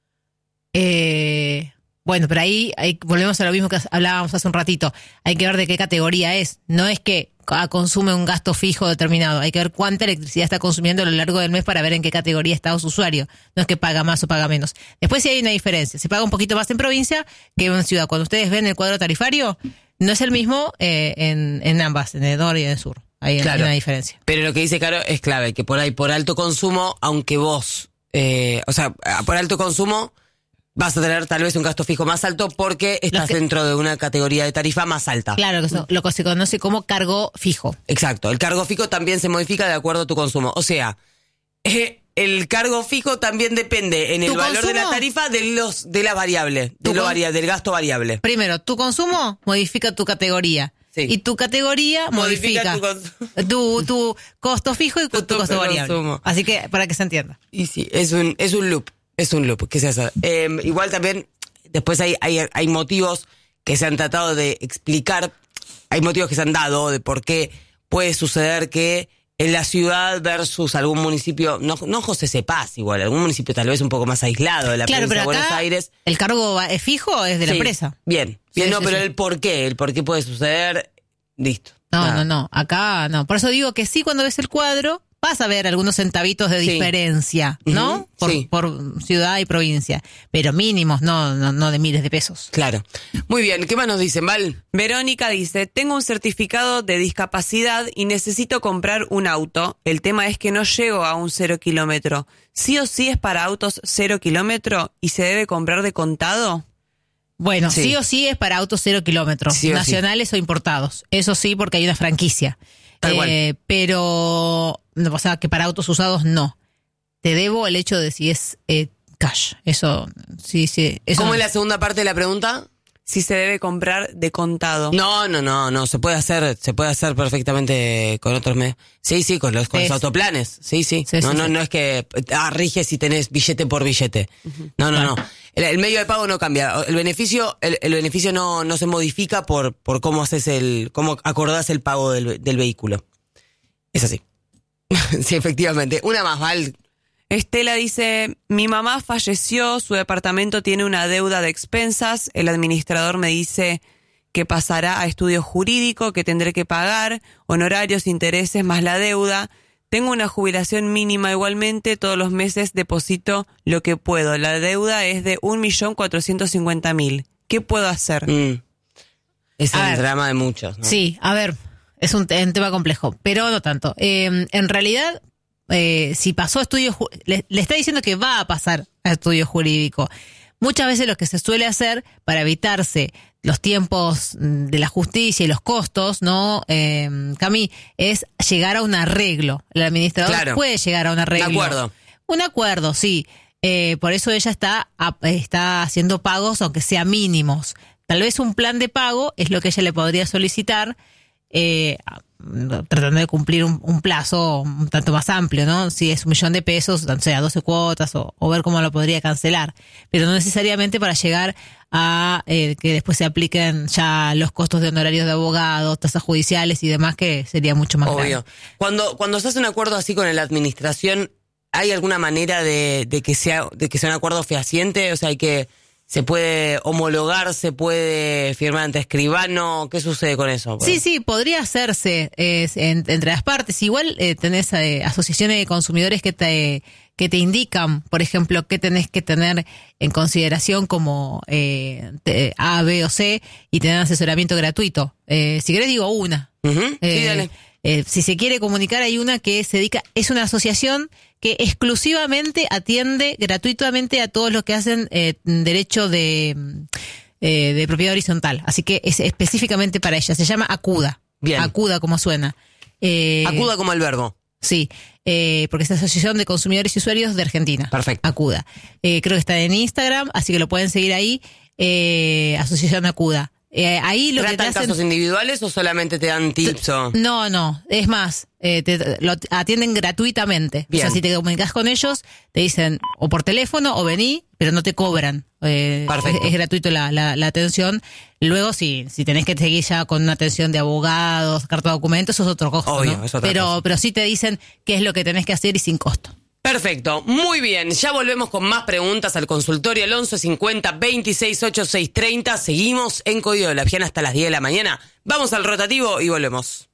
Speaker 2: Eh, bueno, pero ahí, ahí volvemos a lo mismo que hablábamos hace un ratito. Hay que ver de qué categoría es. No es que ah, consume un gasto fijo determinado. Hay que ver cuánta electricidad está consumiendo a lo largo del mes para ver en qué categoría está su usuario. No es que paga más o paga menos. Después sí hay una diferencia. Se paga un poquito más en provincia que en ciudad. Cuando ustedes ven el cuadro tarifario, no es el mismo eh, en, en ambas, en el norte y en el sur. Hay,
Speaker 1: Claro.
Speaker 2: hay una diferencia.
Speaker 1: Pero lo que dice Caro es clave, que por ahí, por alto consumo, aunque vos, eh, o sea, por alto consumo, vas a tener tal vez un gasto fijo más alto porque estás
Speaker 2: que-
Speaker 1: dentro de una categoría de tarifa más alta.
Speaker 2: Claro, que eso- lo que se conoce como cargo fijo.
Speaker 1: Exacto. El cargo fijo también se modifica de acuerdo a tu consumo. O sea, eh, el cargo fijo también depende en el
Speaker 2: ¿Tu
Speaker 1: valor de la
Speaker 2: consumo?
Speaker 1: tarifa de los de la variable,
Speaker 2: ¿Tu
Speaker 1: de lo
Speaker 2: con-
Speaker 1: varia- del gasto variable.
Speaker 2: Primero, tu consumo modifica tu categoría.
Speaker 1: Sí.
Speaker 2: Y tu categoría
Speaker 1: Modifica
Speaker 2: modifica,
Speaker 1: tu
Speaker 2: tu, tu costo fijo y tu,
Speaker 1: Tu
Speaker 2: costo variable.
Speaker 1: consumo.
Speaker 2: Así que, para que se entienda.
Speaker 1: Y sí, es un, es un loop, es un loop que se hace. Eh, igual también, después hay, hay, hay motivos que se han tratado de explicar, hay motivos que se han dado de por qué puede suceder que en la ciudad versus algún municipio, no, no José Cepaz igual, algún municipio tal vez un poco más aislado de la
Speaker 2: Claro,
Speaker 1: provincia
Speaker 2: pero
Speaker 1: de Buenos
Speaker 2: acá
Speaker 1: Aires.
Speaker 2: el cargo va- es fijo es de la
Speaker 1: Sí,
Speaker 2: empresa.
Speaker 1: Bien, bien,
Speaker 2: Sí,
Speaker 1: no,
Speaker 2: sí,
Speaker 1: pero
Speaker 2: sí.
Speaker 1: el por qué, el por qué puede suceder, listo.
Speaker 2: No,
Speaker 1: Nada.
Speaker 2: no, no. Acá no. Por eso digo que sí, cuando ves el cuadro, vas a ver algunos centavitos de
Speaker 1: Sí.
Speaker 2: diferencia, ¿no?
Speaker 1: Ujú,
Speaker 2: por,
Speaker 1: sí.
Speaker 2: por ciudad y provincia. Pero mínimos, no, no, no de miles de pesos.
Speaker 1: Claro. Muy bien, ¿qué más nos dicen, Val?
Speaker 3: Verónica dice, tengo un certificado de discapacidad y necesito comprar un auto. El tema es que no llego a un cero kilómetro. ¿Sí o sí es para autos cero kilómetro y se debe comprar de contado?
Speaker 2: Bueno,
Speaker 1: Sí.
Speaker 2: sí, o sí es para autos cero kilómetros,
Speaker 1: Sí o sí.
Speaker 2: nacionales o importados. Eso sí, porque hay una franquicia.
Speaker 1: Tal cual.
Speaker 2: Eh, pero, no, o sea, que para autos usados no. Te debo el hecho de si es eh, cash. Eso, sí, sí. Eso
Speaker 1: ¿Cómo
Speaker 2: no.
Speaker 1: es la segunda parte de la pregunta?
Speaker 3: Si se debe comprar de contado.
Speaker 1: No, no, no, no, se puede hacer, se puede hacer perfectamente con otros medios. Sí, sí, con los, con los
Speaker 2: Es-
Speaker 1: autoplanes. Sí, sí.
Speaker 2: Sí,
Speaker 1: no,
Speaker 2: sí,
Speaker 1: no,
Speaker 2: sí.
Speaker 1: no es que ah, rige si tenés billete por billete. No, no, no. El, el medio de pago no cambia. El beneficio, el, el beneficio no, no se modifica por, por cómo haces el, cómo acordás el pago del, del vehículo. Es así. Sí, efectivamente. Una más, Val.
Speaker 3: Estela dice, mi mamá falleció, su departamento tiene una deuda de expensas, el administrador me dice que pasará a estudio jurídico, que tendré que pagar, honorarios, intereses más la deuda. Tengo una jubilación mínima igualmente, todos los meses deposito lo que puedo. La deuda es de un millón cuatrocientos cincuenta mil. ¿Qué puedo hacer?
Speaker 1: Mm. Es
Speaker 2: A
Speaker 1: el
Speaker 2: ver.
Speaker 1: drama de muchos, ¿no?
Speaker 2: Sí, a ver, es un, te- un tema complejo, pero no tanto. Eh, en realidad, eh, si pasó a estudio, ju- le, le está diciendo que va a pasar a estudio jurídico. Muchas veces lo que se suele hacer para evitarse los tiempos de la justicia y los costos, ¿no, eh, Cami? Es llegar a un arreglo. El administrador
Speaker 1: Claro.
Speaker 2: puede llegar a un arreglo.
Speaker 1: Un acuerdo.
Speaker 2: Un acuerdo, sí. Eh, por eso ella está, está haciendo pagos, aunque sea mínimos. Tal vez un plan de pago es lo que ella le podría solicitar, eh, tratando de cumplir un, un plazo un tanto más amplio, ¿no? Si es un millón de pesos, o sea, doce cuotas, o, o ver cómo lo podría cancelar. Pero no necesariamente para llegar a eh, que después se apliquen ya los costos de honorarios de abogados, tasas judiciales y demás, que sería mucho más
Speaker 1: Obvio.
Speaker 2: grande.
Speaker 1: Cuando, cuando se hace un acuerdo así con la administración, ¿hay alguna manera de, de que sea, de que sea un acuerdo fehaciente? O sea, hay que, se puede homologar, se puede firmar ante escribano. ¿Qué sucede con eso?
Speaker 2: Sí, sí, podría hacerse eh, en- entre las partes. Igual eh, tenés eh, asociaciones de consumidores que te que te indican, por ejemplo, qué tenés que tener en consideración como eh, te- A, B o C, y tener asesoramiento gratuito. Eh, si querés digo una.
Speaker 1: Ujú. Sí,
Speaker 2: Eh,
Speaker 1: dale.
Speaker 2: eh, si se quiere comunicar, hay una que se dedica, es una asociación que exclusivamente atiende gratuitamente a todos los que hacen eh, derecho de, eh, de propiedad horizontal. Así que es específicamente para ella. Se llama Acuda.
Speaker 1: Bien.
Speaker 2: Acuda, como suena. Eh,
Speaker 1: Acuda como el verbo.
Speaker 2: Sí, eh, porque es la Asociación de Consumidores y Usuarios de Argentina.
Speaker 1: Perfecto.
Speaker 2: Acuda. Eh, creo que está en Instagram, así que lo pueden seguir ahí. Eh, Asociación Acuda. Eh, ahí lo que te
Speaker 1: ¿Tratan
Speaker 2: hacen...
Speaker 1: casos individuales o solamente te dan tips? O...
Speaker 2: No, no, es más, eh, te, lo atienden gratuitamente.
Speaker 1: Bien.
Speaker 2: O sea, si te comunicas con ellos, te dicen o por teléfono o vení, pero no te cobran. Eh,
Speaker 1: Perfecto.
Speaker 2: Es, es gratuito la, la, la atención. Luego, si, si tenés que seguir ya con una atención de abogados, carta de documentos, eso es otro costo.
Speaker 1: Obvio,
Speaker 2: ¿no?
Speaker 1: es otra
Speaker 2: pero,
Speaker 1: cosa.
Speaker 2: pero sí te dicen qué es lo que tenés que hacer y sin costo.
Speaker 1: Perfecto, muy bien. Ya volvemos con más preguntas al consultorio al once cincuenta veintiséis ochenta y seis treinta. Seguimos en Código de la Fiana hasta las diez de la mañana. Vamos al rotativo y volvemos.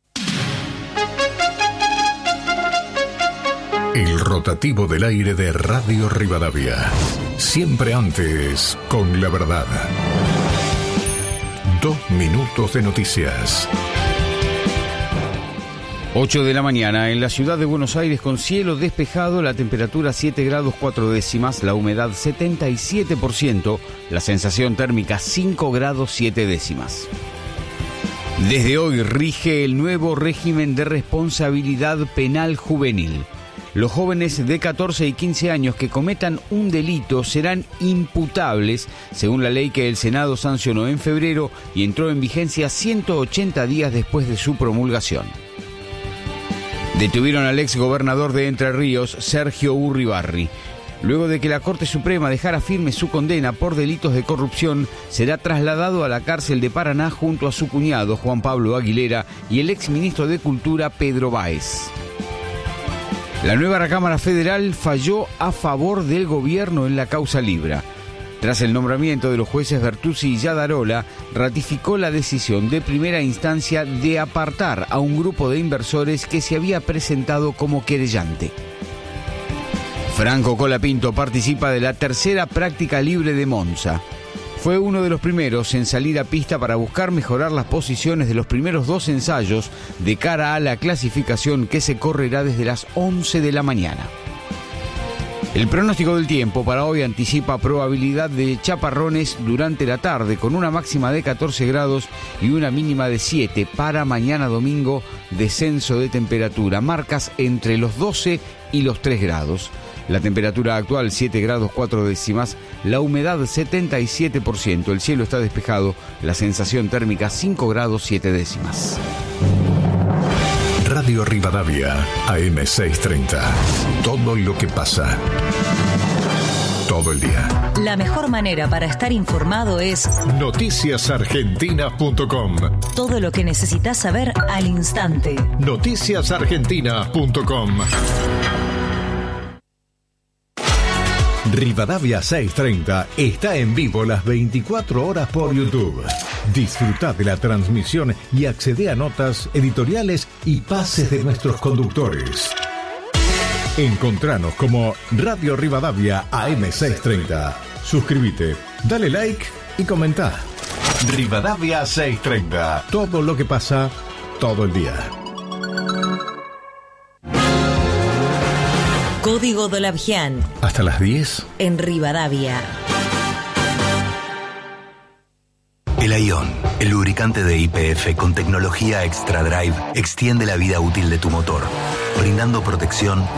Speaker 5: El rotativo del aire de Radio Rivadavia. Siempre antes con la verdad. Dos minutos de noticias.
Speaker 6: ocho de la mañana en la ciudad de Buenos Aires con cielo despejado, la temperatura siete grados cuatro décimas, la humedad setenta y siete por ciento, la sensación térmica cinco grados siete décimas. Desde hoy rige el nuevo régimen de responsabilidad penal juvenil. Los jóvenes de catorce y quince años que cometan un delito serán imputables, según la ley que el Senado sancionó en febrero y entró en vigencia ciento ochenta días después de su promulgación. Detuvieron al ex gobernador de Entre Ríos, Sergio Urribarri. Luego de que la Corte Suprema dejara firme su condena por delitos de corrupción, será trasladado a la cárcel de Paraná junto a su cuñado, Juan Pablo Aguilera, y el ex ministro de Cultura, Pedro Báez. La nueva Cámara Federal falló a favor del gobierno en la causa Libra. Tras el nombramiento de los jueces Bertuzzi y Yadarola, ratificó la decisión de primera instancia de apartar a un grupo de inversores que se había presentado como querellante. Franco Colapinto participa de la tercera práctica libre de Monza. Fue uno de los primeros en salir a pista para buscar mejorar las posiciones de los primeros dos ensayos de cara a la clasificación que se correrá desde las once de la mañana. El pronóstico del tiempo para hoy anticipa probabilidad de chaparrones durante la tarde con una máxima de catorce grados y una mínima de siete. Para mañana domingo, descenso de temperatura, marcas entre los doce y los tres grados. La temperatura actual siete grados cuatro décimas, la humedad setenta y siete por ciento, el cielo está despejado, la sensación térmica cinco grados siete décimas.
Speaker 5: Radio Rivadavia, A M seiscientos treinta. Todo lo que pasa. Todo el día.
Speaker 7: La mejor manera para estar informado es
Speaker 5: noticias argentinas punto com.
Speaker 7: todo lo que necesitas saber al instante.
Speaker 5: noticias argentinas punto com. Rivadavia seiscientos treinta está en vivo las veinticuatro horas por YouTube. Disfruta de la transmisión y accede a notas, editoriales y pases de nuestros conductores. Encontranos como Radio Rivadavia A M seiscientos treinta. Suscríbete, dale like y comenta. Rivadavia seiscientos treinta. Todo lo que pasa, todo el día.
Speaker 7: Código Dolavian
Speaker 5: Hasta las diez.
Speaker 7: en Rivadavia.
Speaker 8: El Ion, el lubricante de Y P F con tecnología Extra Drive, extiende la vida útil de tu motor, brindando protección